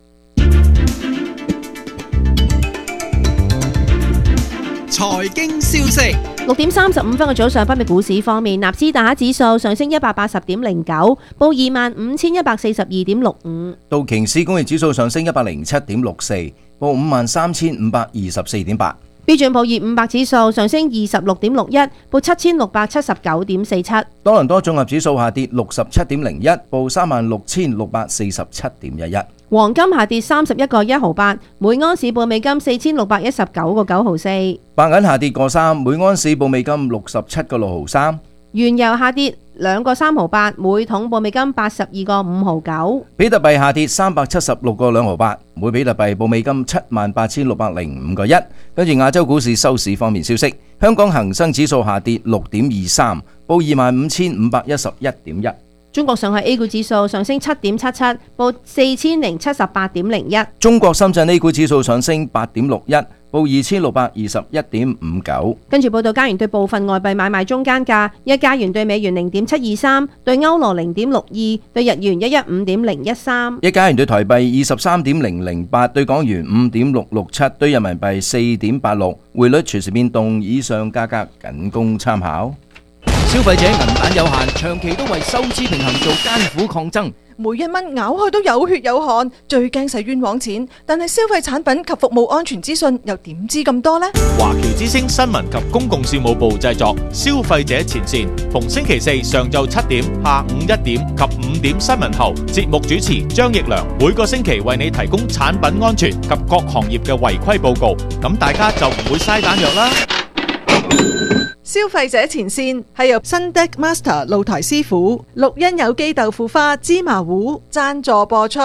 財經消息。 六點三十五分嘅早上，北美股市方面，納斯達克指數上升一百八十點零九，報二萬五千一百四十二點六五。 道瓊斯工業指數上升一百零七點六四，報五萬三千五百二十四點八。 標準普爾五百指數上升二十六點六一，報七千六百七十九點四七。 多倫多綜合指數下跌六十七點零一，報三萬六千六百四十七點一一。 黃金下跌三十一個一毫八，每安士報美金四千六百一十九個九毫四。 白銀下跌個三，每安士報美金六十七個六毫三。 原油下跌兩個三毫八，每桶報美金八十二個五毫九。 比特幣下跌三百七十六個兩毫八，每比特幣報美金七萬八千六百零五個一。跟住亞洲股市收市方面消息，香港恒生指數下跌六點二三，報二萬五千五百一十一點一。 中國上海 A 股指數上升七點七七，報四千零七十八點零一。 中國深圳 A 股指數上升八點六一，報二千六百二十一點五九。 跟住報道，加元對部分外幣買賣中間價：一加元對美元零點七二三，對歐羅零點六二，對日元一一五點零一三。 一加元對台幣二十三點零零八，對港元五點六六七，對人民幣四點八六。匯率隨時變動，以上價格僅供參考。 消費者銀彈有限，長期都為收支平衡做艱苦抗爭。 每一蚊咬開都有血有汗，最驚使冤枉錢。但係消費產品及服務安全資訊又點知咁多呢？ 華僑之聲新聞及公共事務部製作，消費者前線，逢星期四上晝七點、下午一點及五點新聞後，節目主持張奕良每個星期為你提供產品安全及各行業嘅違規報告，咁大家就唔會嘥彈藥啦。 消費者前線係由新 Deck Master 露台師傅、綠茵有機豆腐花、芝麻糊贊助播出。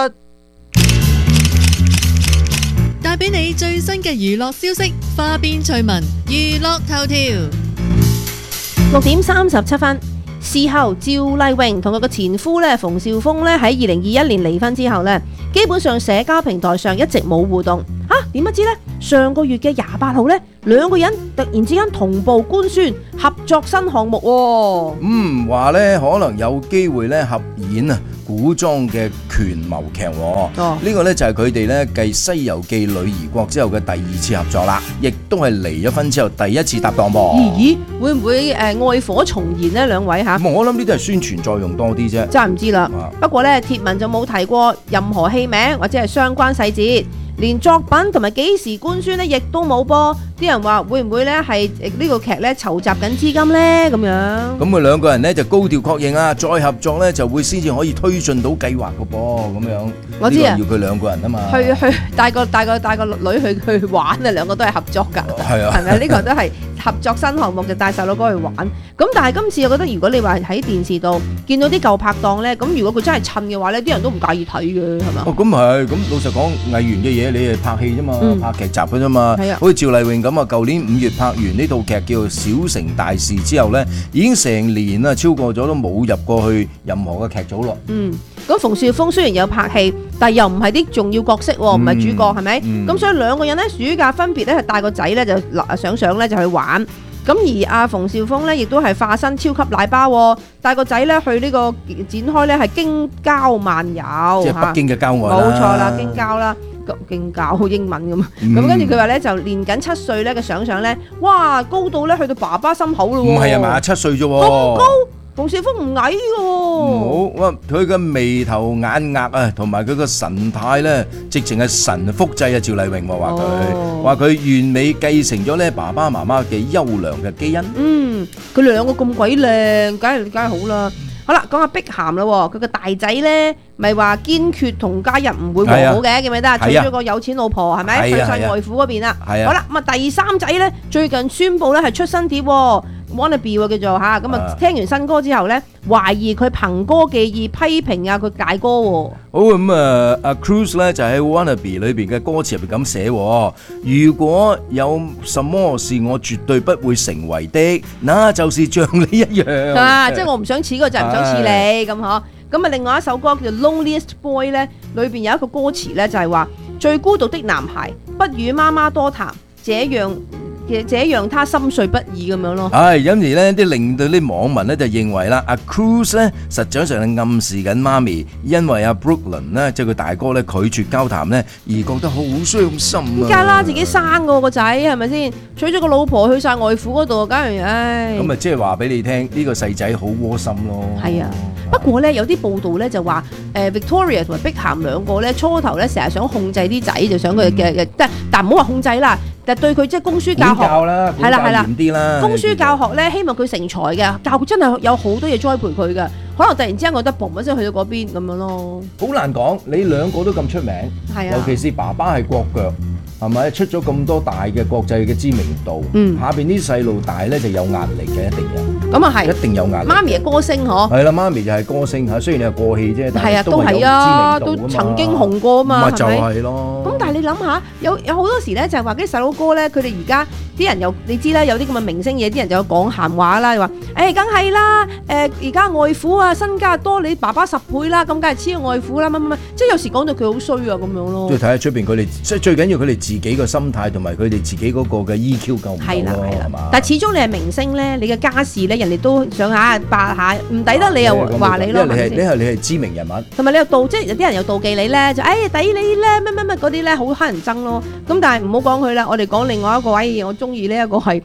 帶俾你最新嘅娛樂消息，花邊趣聞，娛樂頭條。 六點三十七分，事後趙麗穎同佢個前夫咧馮紹峰咧喺二零二一年離婚之後咧，基本上社交平台上一直冇互動。嚇點不知咧？上個月嘅廿八號咧，兩個人突然之間同步官宣合作新項目喎。 嗯，話咧可能有機會咧合演啊古裝嘅權謀劇喎。哦，呢個咧就係佢哋咧繼《西遊記》女兒國之後嘅第二次合作啦，亦都係離咗婚之後第一次搭檔噃。 咦？會唔會誒愛火重燃呢？兩位嚇？ 我諗呢啲係宣傳作用多啲啫。 真係唔知啦。不過咧，貼文就冇提過任何戲名或者係相關細節。連作品同埋幾時官宣咧，亦都冇噃。啲人話會唔會咧係呢個劇咧籌集緊資金咧咁樣？咁佢兩個人咧就高調確認啊，再合作咧就會先至可以推進到計劃個噃咁樣。 我知啊， 要佢兩個人啊嘛。 去去帶個帶個帶個女去去玩啊，兩個都係合作㗎。 係啊， 係咪呢個都係合作新項目就帶細佬哥去玩？咁但係今次我覺得如果你話喺電視度見到啲舊拍檔咧，咁如果佢真係襯嘅話咧，啲人都唔介意睇嘅係嘛？ 哦，咁係，咁老實講，藝員嘅嘢你係拍戲啫嘛， 嗯、 拍劇集嘅啫嘛。係啊，好似趙麗穎咁啊，舊年五月拍完呢套劇叫做《小城大事》之後咧，已經成年啦，超過咗都冇入過去任何嘅劇組咯。 嗯，咁馮紹峰雖然有拍戲，但又唔係啲重要角色喎，唔係、嗯、主角係咪？咁、嗯、所以兩個人咧暑假分別咧係帶個仔咧就上上咧就去玩。咁而阿馮紹峰咧，亦都係化身超級奶爸，帶個仔咧去呢個展開咧係京郊漫遊， 即係北京嘅郊外啦。 冇錯啦，京郊啦，京郊好英文咁。咁跟住佢話咧就年僅七歲咧嘅想想咧，哇高到咧去到爸爸心口咯。 唔係啊嘛，七歲啫喎。 咁高？馮紹峰唔矮嘅喎， 好，佢嘅眉頭眼額啊，同埋佢個神態咧，直情係神複製啊！趙麗穎話佢，話佢完美繼承咗咧爸爸媽媽嘅優良嘅基因。 嗯，佢兩個咁鬼靚，梗係梗係好啦。好啦，講下碧咸啦，佢個大仔咧，咪話堅決同家人唔會和好嘅，記唔記得啊？娶咗個有錢老婆係咪？去晒外父嗰邊啦。係啊。好啦，咁啊第三仔咧，最近宣布咧係出新碟。Wannabe 叫做嚇，咁啊聽完新歌之後咧，懷疑佢憑歌寄意批評啊佢大哥喎。 好咁啊，阿 Cruz 咧就喺 Wannabe 裏邊嘅歌詞入邊咁寫，如果有什麼是我絕對不會成為的，那就是像你一樣。 啊，即係我唔想似嗰個就係唔想似你咁嗬。咁啊，另外一首歌叫做 Loneliest Boy 咧，裏邊有一個歌詞咧就係話最孤獨的男孩，不與媽媽多談，這樣。嘅這讓他心碎不已咁樣咯。 係，因而咧啲令到啲網民咧就認為啦，阿 Cruz 咧實際上係暗示緊媽咪，因為阿 Brooklyn 咧即係佢大哥咧拒絕交談咧，而覺得好傷心啊。 梗係啦，自己生個個仔係咪先？娶咗個老婆去晒外父嗰度，梗係唉。 咁啊，即係話俾你聽，呢個細仔好窩心咯。 係啊，不過咧有啲報道咧就話，誒 Victoria 同埋碧咸兩個咧初頭咧成日想控制啲仔，就想佢嘅嘅，但但唔好話控制啦。但對佢即係供書教學，係啦係啦，嚴啲啦。供書教學咧，希望佢成才嘅，教佢真係有好多嘢栽培佢嘅。可能突然之間覺得嘣一聲去到嗰邊咁樣咯。 好難講，你兩個都咁出名， 係啊， 尤其是爸爸係國腳，係咪出咗咁多大嘅國際嘅知名度？ 嗯， 下邊啲細路大咧就有壓力嘅，一定有。 咁啊係， 一定有壓力。 媽咪係歌星嗬。 係啦，媽咪就係歌星嚇，雖然你係過氣啫，但係都係有知名度啊，都曾經紅過啊嘛， 咪就係咯。 咁但係你諗下，有有好多時咧就係話啲細佬哥咧，佢哋而家啲人又你知啦，有啲咁嘅明星嘢，啲人就有講閒話啦，話誒梗係啦，誒而家外父啊身家多你爸爸十倍啦，咁梗係黐外父啦，乜乜乜，即係有時講到佢好衰啊咁樣咯。即係睇下出邊佢哋，即係最緊要佢哋自己個心態同埋佢哋自己嗰個嘅 E Q 夠唔夠咯，係嘛？但係始終你係明星咧，你嘅家事咧，人哋都想下八下，唔抵得你又話你咯。因為你係你係你係知名人物，同埋你又妒，即係有啲人又妒忌你咧，就誒抵你咧，乜乜乜嗰啲咧，好乞人憎咯。咁但係唔好講佢啦，我哋講另外一個位，我中意呢一個係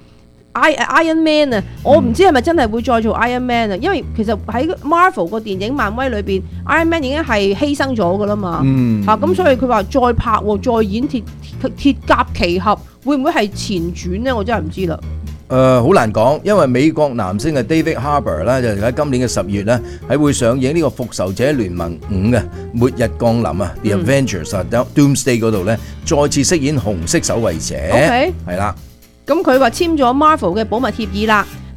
Iron Man 啊，我唔知係咪真係會再做 Iron Man 啊，因為其實喺 Marvel 個電影漫威裏邊 Iron Man 已經係犧牲咗噶啦嘛，嚇咁所以佢話再拍再演鐵鐵甲奇俠，會唔會係前傳咧？我真係唔知啦。 誒好難講，因為美國男星嘅 David Harbour 咧，就喺今年嘅十月咧，係會上映呢個復仇者聯盟五嘅末日降臨啊 ，The Avengers 啊 Doomsday 嗰度咧，再次飾演紅色守衛者，係啦。 咁佢話簽咗 Marvel 嘅保密協議啦，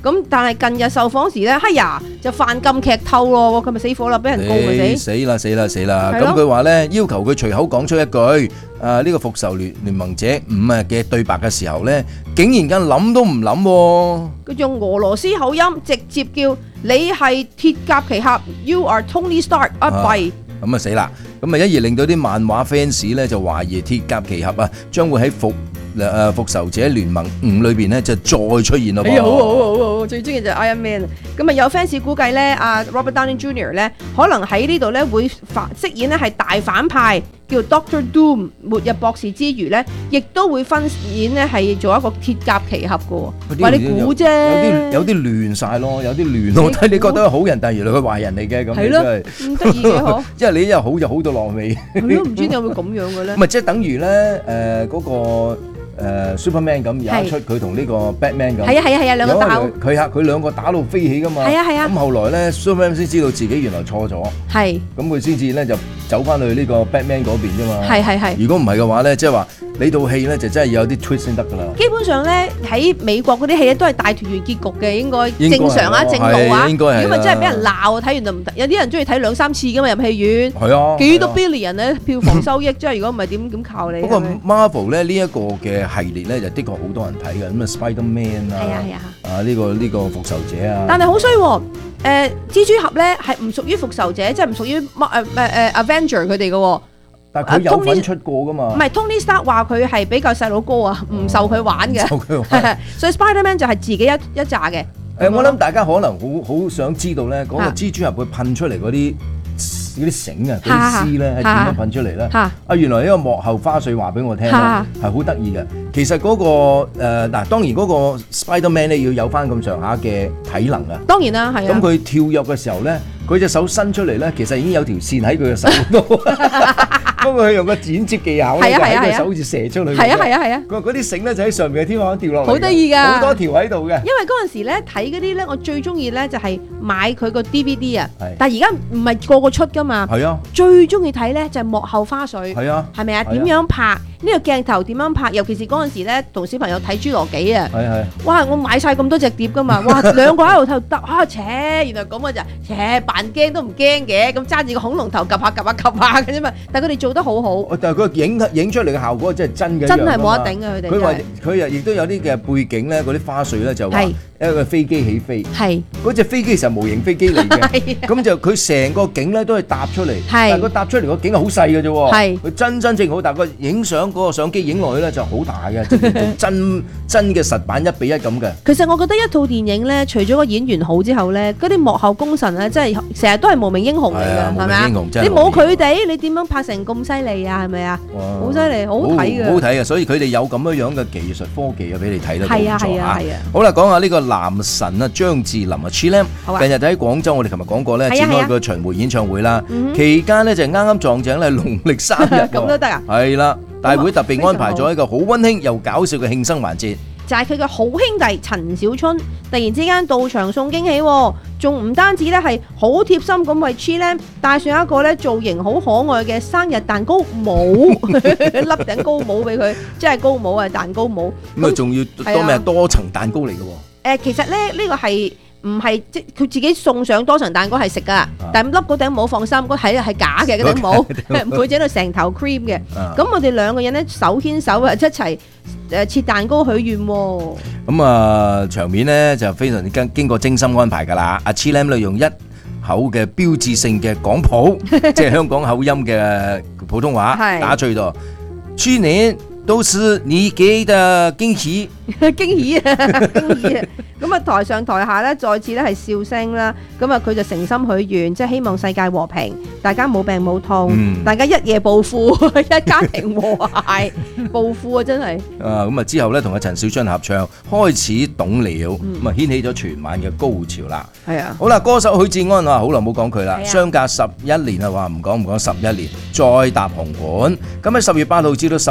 咁但係近日受訪時咧，哎呀就犯禁劇透咯，佢咪死火啦，俾人告咪死。 死啦死啦死啦！ 係咯咁佢話咧要求佢隨口講出一句啊呢個復仇聯聯盟者五啊嘅對白嘅時候咧，竟然間諗都唔諗喎。 佢用俄羅斯口音直接叫你係鐵甲奇俠 ，You are Tony Stark 啊弊！ 咁啊死啦！咁啊一而令到啲漫畫 fans 咧就懷疑鐵甲奇俠啊將會喺復誒復仇者聯盟五裏邊咧就再出現咯噃。 哎呀，好好好好，最中意就係 Iron Man。咁啊有 fans 估計咧，阿 Robert Downey Junior 咧可能喺呢度咧會反飾演咧係大反派，叫 Doctor Doom 末日博士之餘咧，亦都會分演咧係做一個鐵甲奇俠嘅喎。話你估啫， 有啲有啲亂曬咯，有啲亂咯。睇你覺得係好人，但係原來佢壞人嚟嘅咁， 係咯，咁得意嘅嗬。 因為你一好就好到落尾。 係咯，唔知點解會咁樣嘅咧？ 唔係即係等於咧誒嗰個。誒 Superman 咁有一出佢同呢個 Batman 咁， 係啊係啊係啊兩個打， 佢嚇佢兩個打到飛起噶嘛， 係啊係啊。 咁後來咧 Superman 先知道自己原來錯咗， 係， 咁佢先至咧就走翻去呢個 Batman 嗰邊啫嘛， 係係係。 如果唔係嘅話咧，即係話你套戲咧就真係要有啲 twist 先得㗎啦。 基本上咧喺美國嗰啲戲咧都係大團圓結局嘅，應該正常啊正路啊。如果咪真係俾人鬧，睇完就唔得。有啲人中意睇兩三次㗎嘛，入戲院。 係啊， 幾多 billion 咧票房收益，即係如果唔係點點靠你？ 不過 Marvel 咧呢一個嘅系列咧就的確好多人睇嘅，咁啊 Spider-Man 啊， 係啊係啊， 啊呢個呢個復仇者啊。 但係好衰喎，誒蜘蛛俠咧係唔屬於復仇者，即係唔屬於誒誒誒 Avenger 佢哋嘅喎。 但係佢有份出過㗎嘛？ 唔係 Tony Stark 話佢係比較細佬哥啊，唔受佢玩嘅。受佢玩。所以 Spider-Man 就係自己一一紮嘅。 誒，我諗大家可能好好想知道咧，嗰個蜘蛛俠佢噴出嚟嗰啲。嗰啲繩啊，嗰啲絲咧係點樣噴出嚟咧？啊，原來呢個幕後花絮話俾我聽咧，係好得意嘅。其實嗰個誒嗱，當然嗰個 Spider-Man 咧要有翻咁上下嘅體能啊。 當然啦，係啊。咁佢跳躍嘅時候咧，佢隻手伸出嚟咧，其實已經有條線喺佢嘅手度。不過佢用個剪接技巧咧，喺個手好似射出去。 係啊係啊係啊！ 嗰嗰啲繩咧就喺上面嘅天花板掉落嚟。 好得意㗎！ 好多條喺度嘅。 因為嗰陣時咧睇嗰啲咧，我最中意咧就係買佢個 D V D 啊。但係而家唔係個個出㗎嘛。 係啊。 最中意睇咧就係幕後花絮。 係啊。 係咪啊？點樣拍？呢個鏡頭點樣拍？尤其是嗰陣時咧，同小朋友睇侏羅紀啊！ 係係。 哇！我買晒咁多隻碟㗎嘛！哇！兩個喺度睇得啊！扯，原來咁嘅咋？扯扮驚都唔驚嘅，咁揸住個恐龍頭 𥄫 下 𥄫 下 𥄫 下嘅啫嘛。但係佢哋做得好好。 但係佢影影出嚟嘅效果真係真嘅。 真係冇得頂啊！佢哋。 佢話佢又亦都有啲嘅背景咧，嗰啲花絮咧就話一個飛機起飛。係。嗰隻飛機其實模型飛機嚟嘅。係。咁就佢成個景咧都係搭出嚟。係。但係佢搭出嚟個景係好細嘅啫喎。係。佢真真正好大，個影相嗰個相機影落去咧就好大嘅，真真嘅實版一比一咁嘅。 其實我覺得一套電影咧，除咗個演員好之後咧，嗰啲幕後功臣咧，真係成日都係無名英雄嚟㗎，係咪啊？你冇佢哋，你點樣拍成咁犀利啊？係咪啊？好犀利，好好睇嘅。好好睇嘅，所以佢哋有咁樣樣嘅技術科技啊，俾你睇得到。係啊係啊係啊！ 好啦，講下呢個男神啊，張智霖啊 ，Chilam，近日就喺廣州，我哋琴日講過咧，展開個巡迴演唱會啦。期間咧就啱啱撞正咧農曆三日。 咁都得啊？ 係啦。大會特別安排咗一個好溫馨又搞笑嘅慶生環節， 就係佢嘅好兄弟陳小春突然之間到場送驚喜，仲唔單止咧係好貼心咁為 Chilam 帶上一個咧造型好可愛嘅生日蛋糕帽，笠頂高帽俾佢，即係高帽啊蛋糕帽。 咁啊仲要多咩多層蛋糕嚟嘅喎？ 誒，其實咧呢個係。唔係即佢自己送上多層蛋糕係食噶，但係笠嗰頂帽放心，嗰係係假嘅嗰頂帽，佢整到成頭 cream 嘅。咁我哋兩個人咧手牽手啊一齊誒切蛋糕許願喎。 咁啊場面咧就非常之經經過精心安排㗎啦。阿 Chilam 咧用一口嘅標誌性嘅廣普，即係香港口音嘅普通話打趣到，去年都是你給的驚喜， 驚喜啊，驚喜啊！咁啊，台上台下咧，再次咧係笑聲啦。咁啊，佢就誠心許願，即係希望世界和平，大家冇病冇痛，嗯、大家一夜暴富，一家庭和諧，暴富啊！真係。 啊，咁啊之後咧，同阿陳小春合唱，開始懂了，咁啊、嗯、掀起咗全晚嘅高潮啦。係啊。好啦，歌手許志安啊，好耐冇講佢啦，啊、相隔十一年啊，話唔講唔講十一年，再搭紅館。咁喺十月八號至到十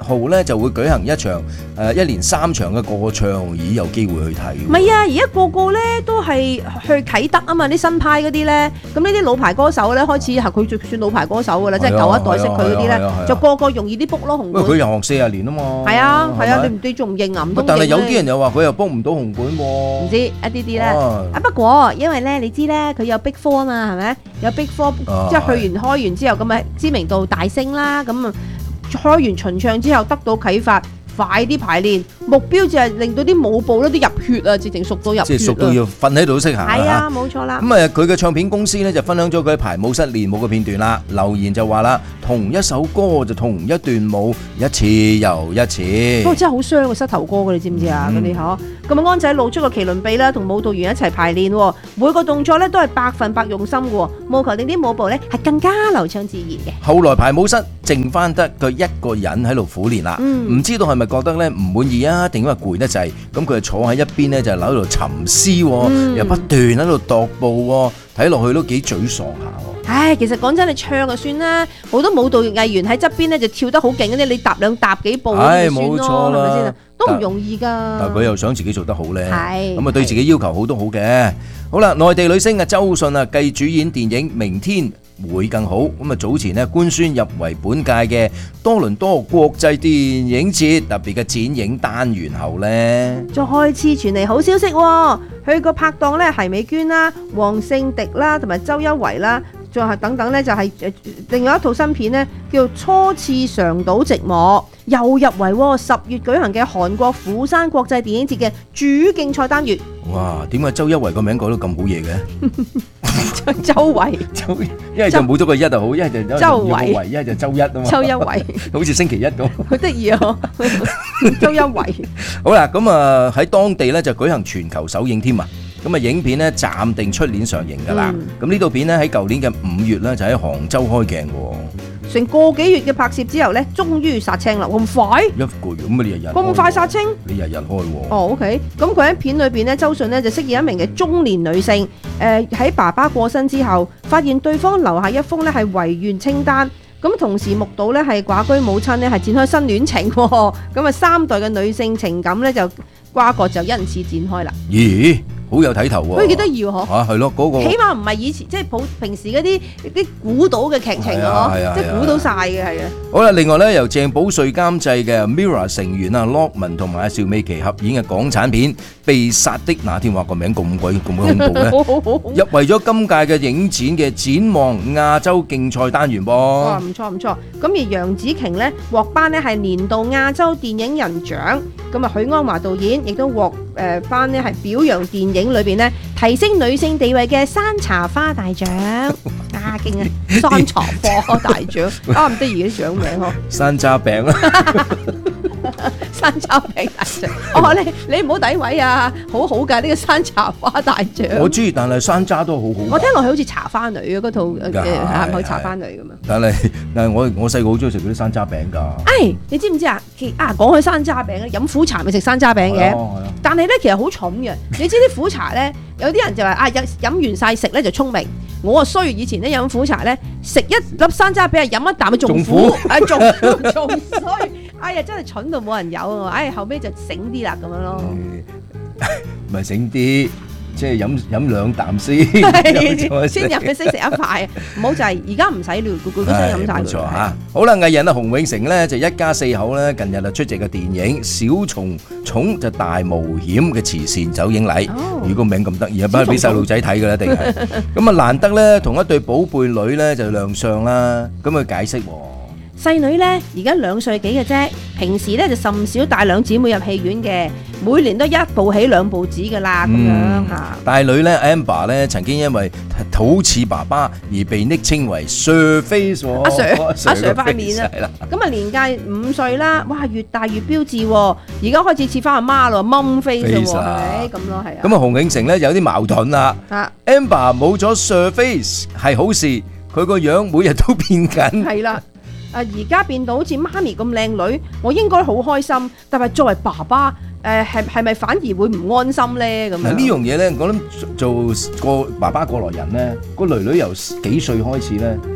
號咧就會舉行一場誒一連三場嘅歌唱，咦有機會去睇？ 唔係啊，而家個個咧都係去啟德啊嘛，啲新派嗰啲咧，咁呢啲老牌歌手咧開始係佢就算老牌歌手㗎啦，即係舊一代識佢嗰啲咧，就個個容易啲 book 咯紅館。 佢又學四十年啊嘛。 係啊係啊，你唔對仲認啊唔通認咧？ 但係有啲人又話佢又 book 唔到紅館喎。 唔知一啲啲咧，啊不過因為咧你知咧佢有 Big Four 啊嘛，係咪？有 Big Four 即係去完開完之後咁啊知名度大升啦，咁啊開完巡唱之後得到啟發。快啲排練，目標就係令到啲舞步咧都入血啊，直情熟到入血啊！ 即係熟到要瞓喺度識行啊！ 係啊，冇錯啦。 咁啊，佢嘅唱片公司咧就分享咗佢喺排舞室練舞嘅片段啦。留言就話啦，同一首歌就同一段舞，一次又一次。 不過真係好傷個膝頭哥㗎，你知唔知啊？嗰啲嗬。咁啊，安仔露出個麒麟臂啦，同舞蹈員一齊排練，每個動作咧都係百分百用心嘅，務求令啲舞步咧係更加流暢自然嘅。 後來排舞室剩翻得佢一個人喺度苦練啦，唔知道係咪覺得咧唔滿意啊，定因為攰得滯？咁佢就坐喺一邊咧就喺度沉思，又不斷喺度踱步，睇落去都幾沮喪下。 唉，其實講真，你唱就算啦，好多舞蹈藝員喺側邊咧就跳得好勁嗰啲，你踏兩踏幾步咁就算咯，係咪先？都唔容易㗎。 但係佢又想自己做得好咧， 係咁啊對自己要求好都好嘅。好啦，內地女星啊周迅啊繼主演電影《明天會更好》，咁啊早前咧官宣入圍本屆嘅多倫多國際電影節特別嘅展映單元後咧， 再次傳嚟好消息喎，佢個拍檔咧係美娟啦、黃聖迪啦同埋周優圍啦。仲係等等咧，就係誒另外一套新片咧，叫《初次嘗到寂寞》，又入圍十月舉行嘅韓國釜山國際電影節嘅主競賽單元。 哇！點解周優圍個名改到咁好嘢嘅？ 周圍， 周一係就冇咗個一就好，一係就周圍，一係就周一啊嘛。 周優圍， 好似星期一咁。好得意啊！周優圍。 好啦，咁啊喺當地咧就舉行全球首映添啊！咁啊，影片咧暫定出年上映㗎啦。咁呢套片咧喺舊年嘅五月咧就喺杭州開鏡喎。 成個幾月嘅拍攝之後咧，終於殺青啦！咁快？ 一個月咁啊，你日日咁快殺青？ 你日日開喎。 哦 ，OK。咁佢喺片裏邊咧，周迅咧就飾演一名嘅中年女性。誒喺爸爸過身之後，發現對方留下一封咧係遺願清單。咁同時目睹咧係寡居母親咧係展開新戀情。咁啊，三代嘅女性情感咧就瓜葛就因此展開啦。 咦？好有睇頭喎！ 佢幾得意喎，嗬！ 嚇係咯，嗰個起碼唔係以前即係普平時嗰啲啲估到嘅劇情啊，嗬！即係估到晒嘅係啊。 好啦，另外咧由鄭保瑞監製嘅 Mirror 成員啊 Lockman 同埋阿邵美琪合演嘅港產片《被殺的那天》，話個名咁鬼咁鬼恐怖咧！入圍咗今屆嘅影展嘅展望亞洲競賽單元噃。 哇！唔錯唔錯。咁而楊紫瓊咧獲頒咧係年度亞洲電影人獎。咁啊，許鞍華導演亦都獲誒頒咧係表揚電影裏邊咧提升女性地位嘅山茶花大獎啊，勁啊！山茶花大獎啊，唔得意啲獎名嗬。 山楂餅啊， 山楂餅大獎。哦，你你唔好詆毀啊，好好㗎呢個山茶花大獎。 我知，但係山楂都好好。 我聽落去好似茶花女啊，嗰套誒係咪茶花女咁啊？ 但係但係我我細個好中意食嗰啲山楂餅㗎。 誒，你知唔知啊？啊，講起山楂餅咧，飲苦茶咪食山楂餅嘅。但係咧，其實好蠢嘅。你知啲苦茶咧，有啲人就話啊，飲飲完晒食咧就聰明。我啊衰，以前咧飲苦茶咧，食一粒山楂餅，飲一啖咪仲苦，啊仲仲衰。哎呀，真係蠢到冇人有啊！哎，後尾就醒啲啦咁樣咯。 咪醒啲。即係飲飲兩啖先， 先入去識食一塊，唔好就係而家唔使了，個個都想飲晒佢。冇錯嚇。好啦，藝人啊，洪永城咧就一家四口咧，近日就出席嘅電影《小蟲蟲就大冒險》嘅慈善走影禮。如果名咁得意，不係俾細路仔睇㗎啦，一定係。咁啊，難得咧同一對寶貝女咧就亮相啦。咁佢解釋喎。 細女咧而家兩歲幾嘅啫，平時咧就甚少帶兩姊妹入戲院嘅，每年都一步起兩步止噶啦咁樣嚇。 大女咧 Amber 咧曾經因為好似爸爸而被昵稱為 Sir Face 阿 Sir 阿 Sir 塊面啊，咁啊年屆五歲啦，哇越大越標緻喎，而家開始似翻阿媽咯，Mum Face 喎，係咪咁咯？係啊。 咁啊，洪永城咧有啲矛盾啦。Amber 冇咗 Sir Face 係好事，佢個樣每日都變緊。 係啦。啊！而家變到好似媽咪咁靚女，我應該好開心。但係作為爸爸，誒係係咪反而會唔安心咧？咁樣呢樣嘢咧，我諗做個爸爸過來人咧，個女女由幾歲開始咧，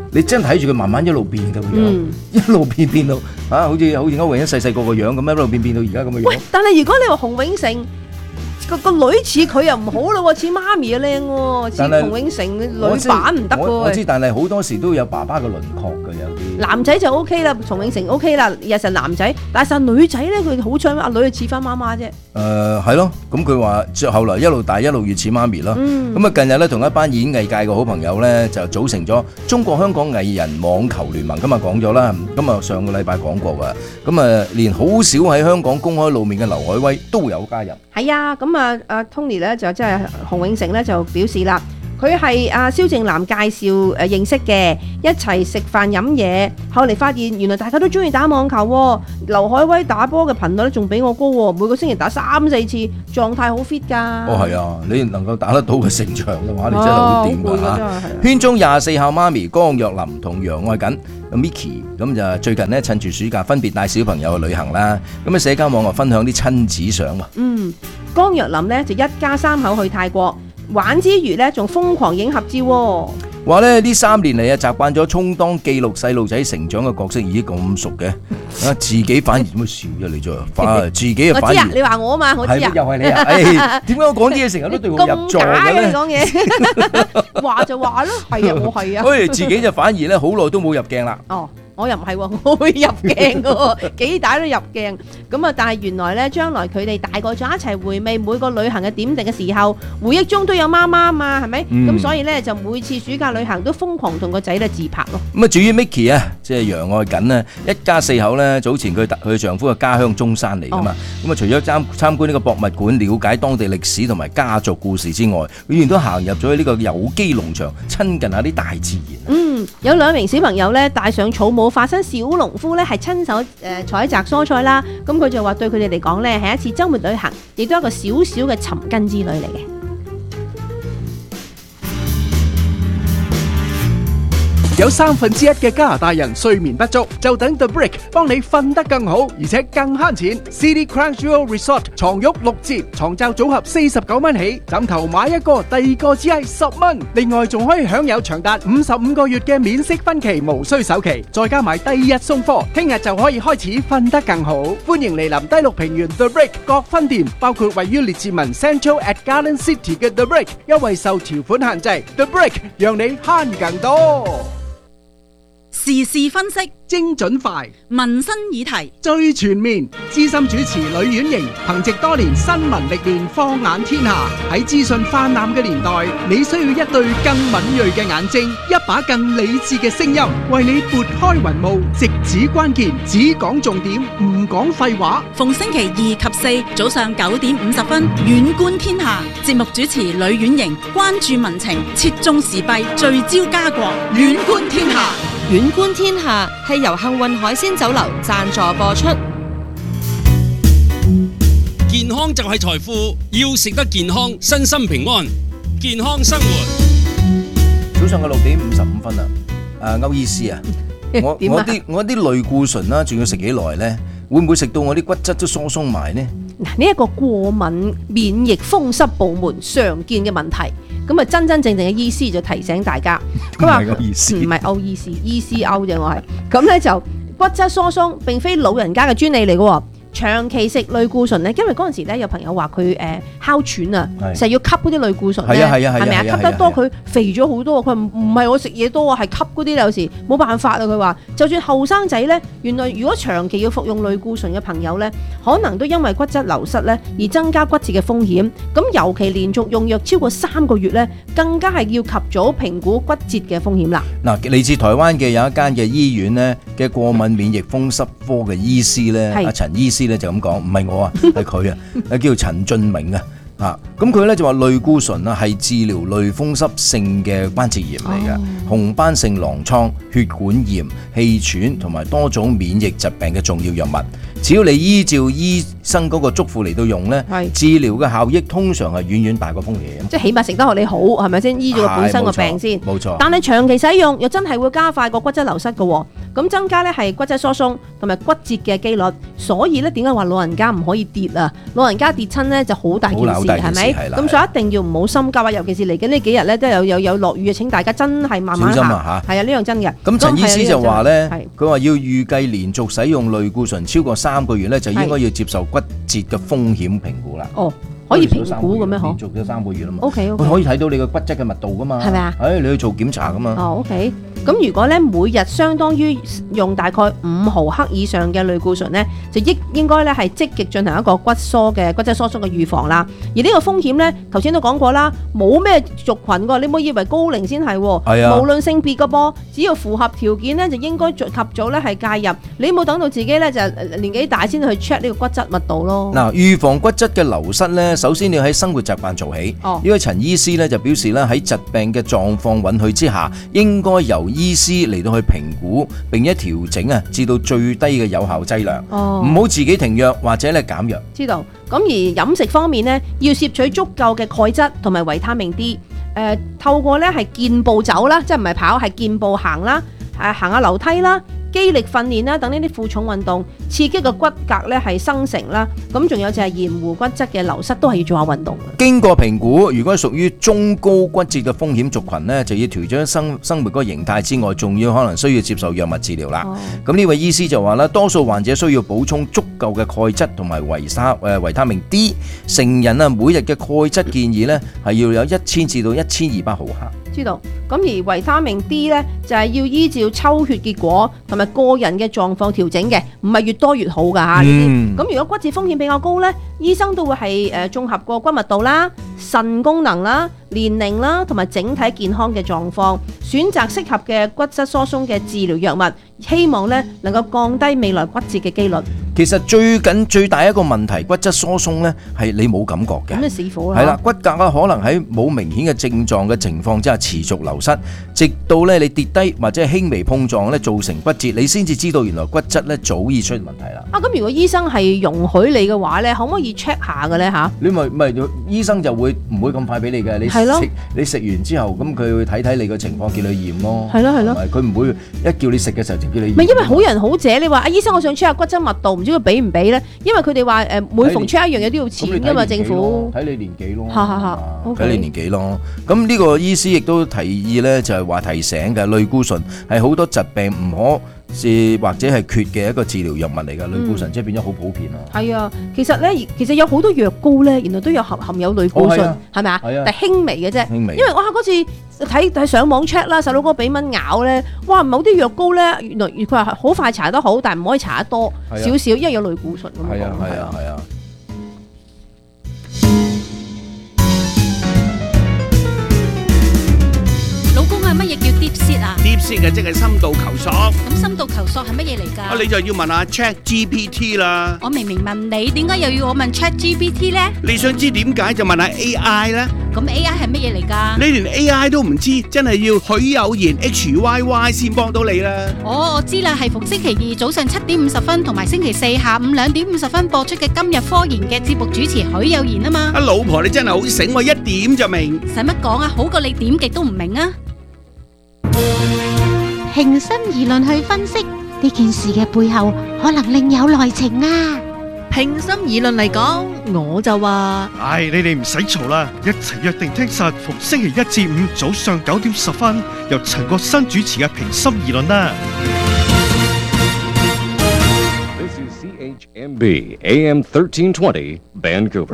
你真係睇住佢慢慢一路變嘅個樣， 嗯、 一路變變到啊，好似好似歐永一細細個個樣咁，一路變變到而家咁嘅樣。 喂，但係如果你話洪永城個個女似佢又唔好咯，似媽咪啊靚喎，似洪永城女版唔得喎。 我知，但係好多時都有爸爸嘅輪廓嘅有啲。 男仔就 O K 啦，洪永城 O K 啦，日實男仔，但係實女仔咧，佢好彩阿女似翻媽媽啫。 誒係咯，咁佢話後來一路大一路越似媽咪咯。咁啊、嗯、近日咧同一班演藝界嘅好朋友咧就組成咗中國香港藝人網球聯盟，今日講咗啦，咁啊上個禮拜講過㗎，咁啊連好少喺香港公開露面嘅劉愷威都有加入。 係啊，咁啊阿 Tony 咧就即係洪永城咧就表示啦。佢係阿蕭正楠介紹誒認識嘅，一齊食飯飲嘢，後嚟發現原來大家都中意打網球喎。劉愷威打波嘅頻率咧仲比我高喎，每個星期打三四次，狀態好 fit 㗎。 哦，係啊，你能夠打得到佢成場嘅話，你真係好掂㗎嚇。圈中廿四孝媽咪江若琳同楊愛瑾 Micky 咁就最近咧趁住暑假分別帶小朋友去旅行啦。咁喺社交網絡分享啲親子相喎。嗯， 江若琳呢就一家三口去泰國。玩之餘咧，仲瘋狂影合照喎。 話咧呢三年嚟啊，習慣咗充當記錄細路仔成長嘅角色，已經咁熟嘅，啊自己反而點解笑啫？你再反自己啊反而。 我知啊，你話我啊嘛，我知啊。 又係你啊！誒，點解我講啲嘢成日都對號入座嘅咧？ 你講嘢話就話咯，係啊，我係啊。 誒，自己就反而咧好耐都冇入鏡啦。 哦。我又唔係喎，我會入鏡嘅喎，幾大都入鏡。咁啊，但係原來咧，將來佢哋大個咗一齊回味每個旅行嘅點滴嘅時候，回憶中都有媽媽嘛，係咪？咁、嗯、所以咧就每次暑假旅行都瘋狂同個仔咧自拍咯。 咁啊，至於 Micky 啊，即係楊愛瑾啊，一家四口咧，早前佢佢丈夫嘅家鄉中山嚟噶嘛。咁啊、哦，除咗參參觀呢個博物館，了解當地歷史同埋家族故事之外，佢亦都行入咗呢個有機農場，親近下啲大自然。 嗯，有兩名小朋友咧帶上草帽，化身小農夫咧，係親手誒採摘蔬菜啦。咁佢就話對佢哋嚟講咧，係一次週末旅行，亦都係一個小小嘅尋根之旅嚟嘅。 有三分之一嘅加拿大人睡眠不足，就等 The Break 幫你瞓得更好，而且更慳錢。City Crown Jewel Resort 床褥六折，床罩組合四十九蚊起，枕頭買一個，第二個只係十蚊。另外仲可以享有長達五十五個月嘅免息分期，無需首期，再加埋第二日送貨，聽日就可以開始瞓得更好。歡迎嚟臨低綠平原 The Break 各分店，包括位於列治文 Central at Garden City 嘅 The Break， 優惠受條款限制。The Break 讓你慳更多。 時事分析精準快， 民生議題最全面。資深主持呂婉瑩憑藉多年新聞歷練，放眼天下。喺資訊泛濫嘅年代，你需要一對更敏銳嘅眼睛，一把更理智嘅聲音，為你撥開雲霧，直指關鍵，只講重點，唔講廢話。 逢星期二及四早上九點五十分，遠觀天下。節目主持呂婉瑩關注民情，切中時弊，聚焦家國，遠觀天下。 遠觀天下係由幸運海鮮酒樓贊助播出。 健康就係財富，要食得健康，身心平安，健康生活。 早上嘅六點五十五分啊！啊，歐醫師啊，我我啲我啲類固醇啦，仲要食幾耐咧？會唔會食到我啲骨質都疏鬆埋呢？ 嗱，呢一個過敏免疫風濕部門常見嘅問題。咁啊，真真正正嘅醫師就提醒大家，佢話唔係歐醫師，醫師歐啫，我係咁咧就骨質疏鬆並非老人家嘅專利嚟嘅喎。長期食類固醇咧，因為嗰陣時咧有朋友話佢誒哮喘啊，成日要吸嗰啲類固醇咧，係咪啊？吸得多佢肥咗好多，佢唔唔係我食嘢多啊，係吸嗰啲有時冇辦法啊。佢話就算後生仔咧，原來如果長期要服用類固醇嘅朋友咧，可能都因為骨質流失咧而增加骨折嘅風險。咁尤其連續用藥超過三個月咧，更加係要及早評估骨折嘅風險啦。 嗱，嚟自台灣嘅有一間嘅醫院咧嘅過敏免疫風濕科嘅醫師咧，阿陳醫師。就咁講，唔係我啊，係佢啊，叫陳俊明啊，啊，咁佢咧就話類固醇啊係治療類風濕性嘅關節炎嚟嘅，哦、紅斑性狼瘡、血管炎、氣喘同埋多種免疫疾病嘅重要藥物。只要你依照醫生嗰個囑咐嚟到用咧，治療嘅效益通常係遠遠大過風險。 即係起碼食得學你好，係咪先醫咗個本身個病先？ 冇錯。 但係長期使用又真係會加快個骨質流失嘅喎，咁增加咧係骨質疏鬆同埋骨折嘅機率。所以咧點解話老人家唔可以跌啊？老人家跌親咧就好大件事，係咪？咁所以一定要唔好心急啊！尤其是嚟緊呢幾日咧都有有有落雨啊！請大家真係慢慢行。小心啊嚇！係啊，呢樣真嘅。 咁陳醫師就話咧，佢話要預計連續使用類固醇超過三個月咧，就應該要接受骨折嘅風險評估啦。 哦。可以評估嘅咩？嗬， 連續咗三個月啦嘛。 O K O K， 佢可以睇到你個骨質嘅密度噶嘛。 係咪啊？ 誒，你去做檢查噶嘛。 哦 ，O K。咁如果咧每日相當於用大概五毫克以上嘅類固醇咧，就應應該咧係積極進行一個骨疏嘅骨質疏鬆嘅預防啦。而呢個風險咧，頭先都講過啦，冇咩族群㗎，你唔好以為高齡先係喎。係啊。無論性別嘅噃，只要符合條件咧，就應該及早咧係介入。你冇等到自己咧就年紀大先去 check 呢個骨質密度咯。 嗱，預防骨質嘅流失咧，首先你要喺生活習慣做起。哦。因為陳醫師咧就表示咧喺疾病嘅狀況允許之下，應該由醫師嚟到去評估並且調整啊，至到最低嘅有效劑量。哦，唔好自己停藥或者咧減藥。 知道。咁而飲食方面呢，要攝取足夠嘅鈣質同埋維他命 D。誒、呃，透過咧係健步走啦，即係唔係跑，係健步行啦，誒行下樓梯啦。肌力訓練啦，等呢啲負重運動刺激個骨骼咧係生成啦，咁仲有就係延緩骨質嘅流失，都係要做下運動。 經過評估，如果係屬於中高骨折嘅風險族群呢，就要調整生生活嗰個形態之外，仲要可能需要接受藥物治療啦。咁呢、哦、位醫師就話啦，多數患者需要補充足夠嘅鈣質同埋維他誒維他命 D。成人啊，每日嘅鈣質建議呢係要有一千至到一千二百毫克。 知道。咁而維他命 D 咧就係、是、要依照抽血結果同埋個人嘅狀況調整嘅，唔係越多越好㗎嚇。呢啲咁如果骨折風險比較高咧，醫生都會係誒綜合個骨密度啦、腎功能啦、年齡啦同埋整體健康嘅狀況，選擇適合嘅骨質疏鬆嘅治療藥物，希望咧能夠降低未來骨折嘅機率。 其實最緊最大一個問題，骨質疏鬆咧係你冇感覺嘅。 咁就死火啦。 係啦，骨骼啊可能喺冇明顯嘅症狀嘅情況之下持續流失，直到咧你跌低或者輕微碰撞咧造成骨折，你先至知道原來骨質咧早已出問題啦。 啊，咁如果醫生係容許你嘅話咧，可唔可以 check 下嘅咧嚇？ 你咪咪醫生就會唔會咁快俾你嘅？你食你食完之後，咁佢會睇睇你個情況，叫你驗咯。 係咯係咯， 佢唔會一叫你食嘅時候就叫你驗。 唔係因為好人好者，你話啊醫生，我想 check 下骨質密度，唔知佢俾唔俾咧？因為佢哋話誒每逢 check 一樣嘢都要錢㗎嘛，政府睇你年紀咯， 嚇嚇嚇， 睇你年紀咯。咁呢個醫師亦都提議咧，就係話提醒嘅類固醇係好多疾病唔可是或者係缺嘅一個治療藥物嚟㗎。類固醇即係變咗好普遍咯。 係啊，其實咧，其實有好多藥膏咧，原來都有含含有類固醇，係咪啊？係啊，但係輕微嘅啫。輕微。因為哇嗰次睇睇上網 check 啦，細佬哥俾蚊咬咧，哇某啲藥膏咧，原來佢話好快搽得好，但係唔可以搽得多少少，因為有類固醇咁樣。係啊係啊係啊。 乜嘢叫 deep sit 啊 ？deep sit 嘅即係深度求索。 咁深度求索係乜嘢嚟㗎？ 啊，你就要問下 Chat G P T 啦。 我明明問你，點解又要我問 Chat G P T 咧？ 你想知點解就問下 A I 啦。 咁 A I 係乜嘢嚟㗎？ 你連 A I 都唔知，真係要許有言 H Y Y 先幫到你啦。 哦，我知啦，係逢星期二早上七點五十分同埋星期四下午兩點五十分播出嘅今日科研嘅節目主持許有言啊嘛。 啊，老婆你真係好醒喎，一點就明。 使乜講啊？好過你點極都唔明啊！ 平心而論去分析呢件事嘅背後，可能另有內情啊！ 平心而論嚟講，我就話： 唉，你哋唔使嘈啦，一齊約定聽實逢星期一至五早上九點十分，由陳國新主持嘅《平心而論》啦。 This is C H M B A M thirteen twenty Vancouver。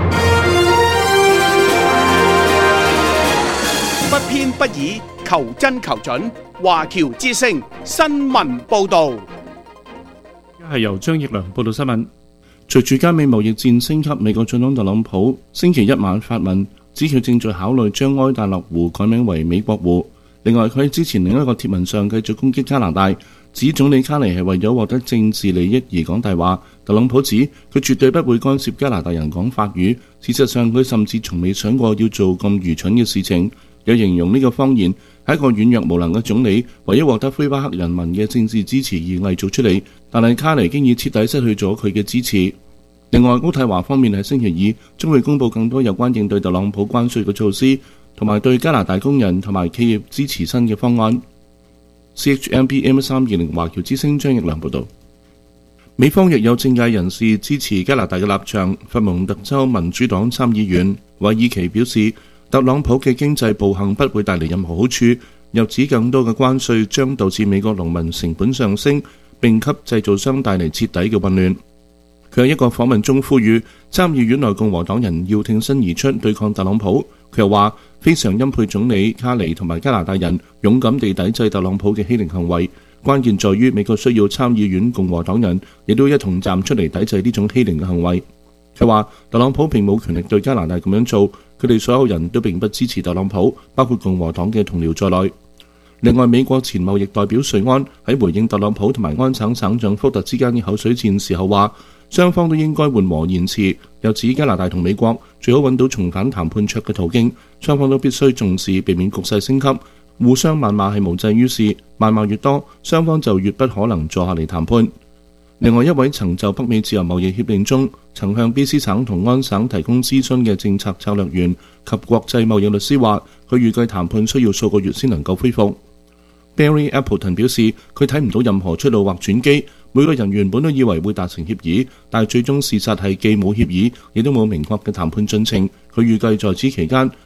不偏不倚，求真求準。華僑之聲新聞報導， 係由張奕良報道新聞。隨住加美貿易戰升級，美國總統特朗普星期一晚發文，指佢正在考慮將埃戴勒湖改名為美國湖。另外，佢喺之前另一個貼文上繼續攻擊加拿大，指總理卡尼係為咗獲得政治利益而講大話。特朗普指佢絕對不會干涉加拿大人講法語，事實上佢甚至從未想過要做咁愚蠢嘅事情。有形容呢個謊言係一個軟弱無能嘅總理為咗獲得魁北克人民嘅政治支持而偽造出嚟，但係卡尼經已徹底失去咗佢嘅支持。 另外，渥太華方面喺星期二將會公佈更多有關應對特朗普關稅嘅措施，同埋對加拿大工人同埋企業支持新嘅方案。C H M B M 三二零華僑之聲張奕良報導。美方亦有政界人士支持加拿大嘅立場。佛蒙特州民主黨參議員韋爾奇表示，特朗普嘅經濟暴行不會帶嚟任何好處，又指更多嘅關稅將導致美國農民成本上升，並給製造商帶嚟徹底嘅混亂。佢喺一個訪問中呼籲參議院內共和黨人要挺身而出對抗特朗普。佢又話非常欽佩總理卡尼同埋加拿大人勇敢地抵制特朗普嘅欺凌行為，關鍵在於美國需要參議院共和黨人亦都一同站出嚟抵制呢種欺凌嘅行為。佢話特朗普並冇權力對加拿大咁樣做，佢哋所有人都並不支持特朗普，包括共和黨嘅同僚在內。另外，美國前貿易代表瑞安喺回應特朗普同埋安省省長福特之間嘅口水戰時候話，雙方都應該緩和言辭，又指加拿大同美國最好揾到重返談判桌嘅途徑，雙方都必須重視，避免局勢升級。互相謾罵係無濟於事，謾罵越多，雙方就越不可能坐下嚟談判。另外一位曾就北美自由貿易協定中曾向 B C 省同安省提供諮詢嘅政策策略員及國際貿易律師話，佢預計談判需要數個月先能夠恢復。Barry Appleton 表示，佢睇唔到任何出路或轉機。每個人原本都以為會達成協議，但係最終事實係既冇協議，亦都冇明確嘅談判進程。佢預計在此期間，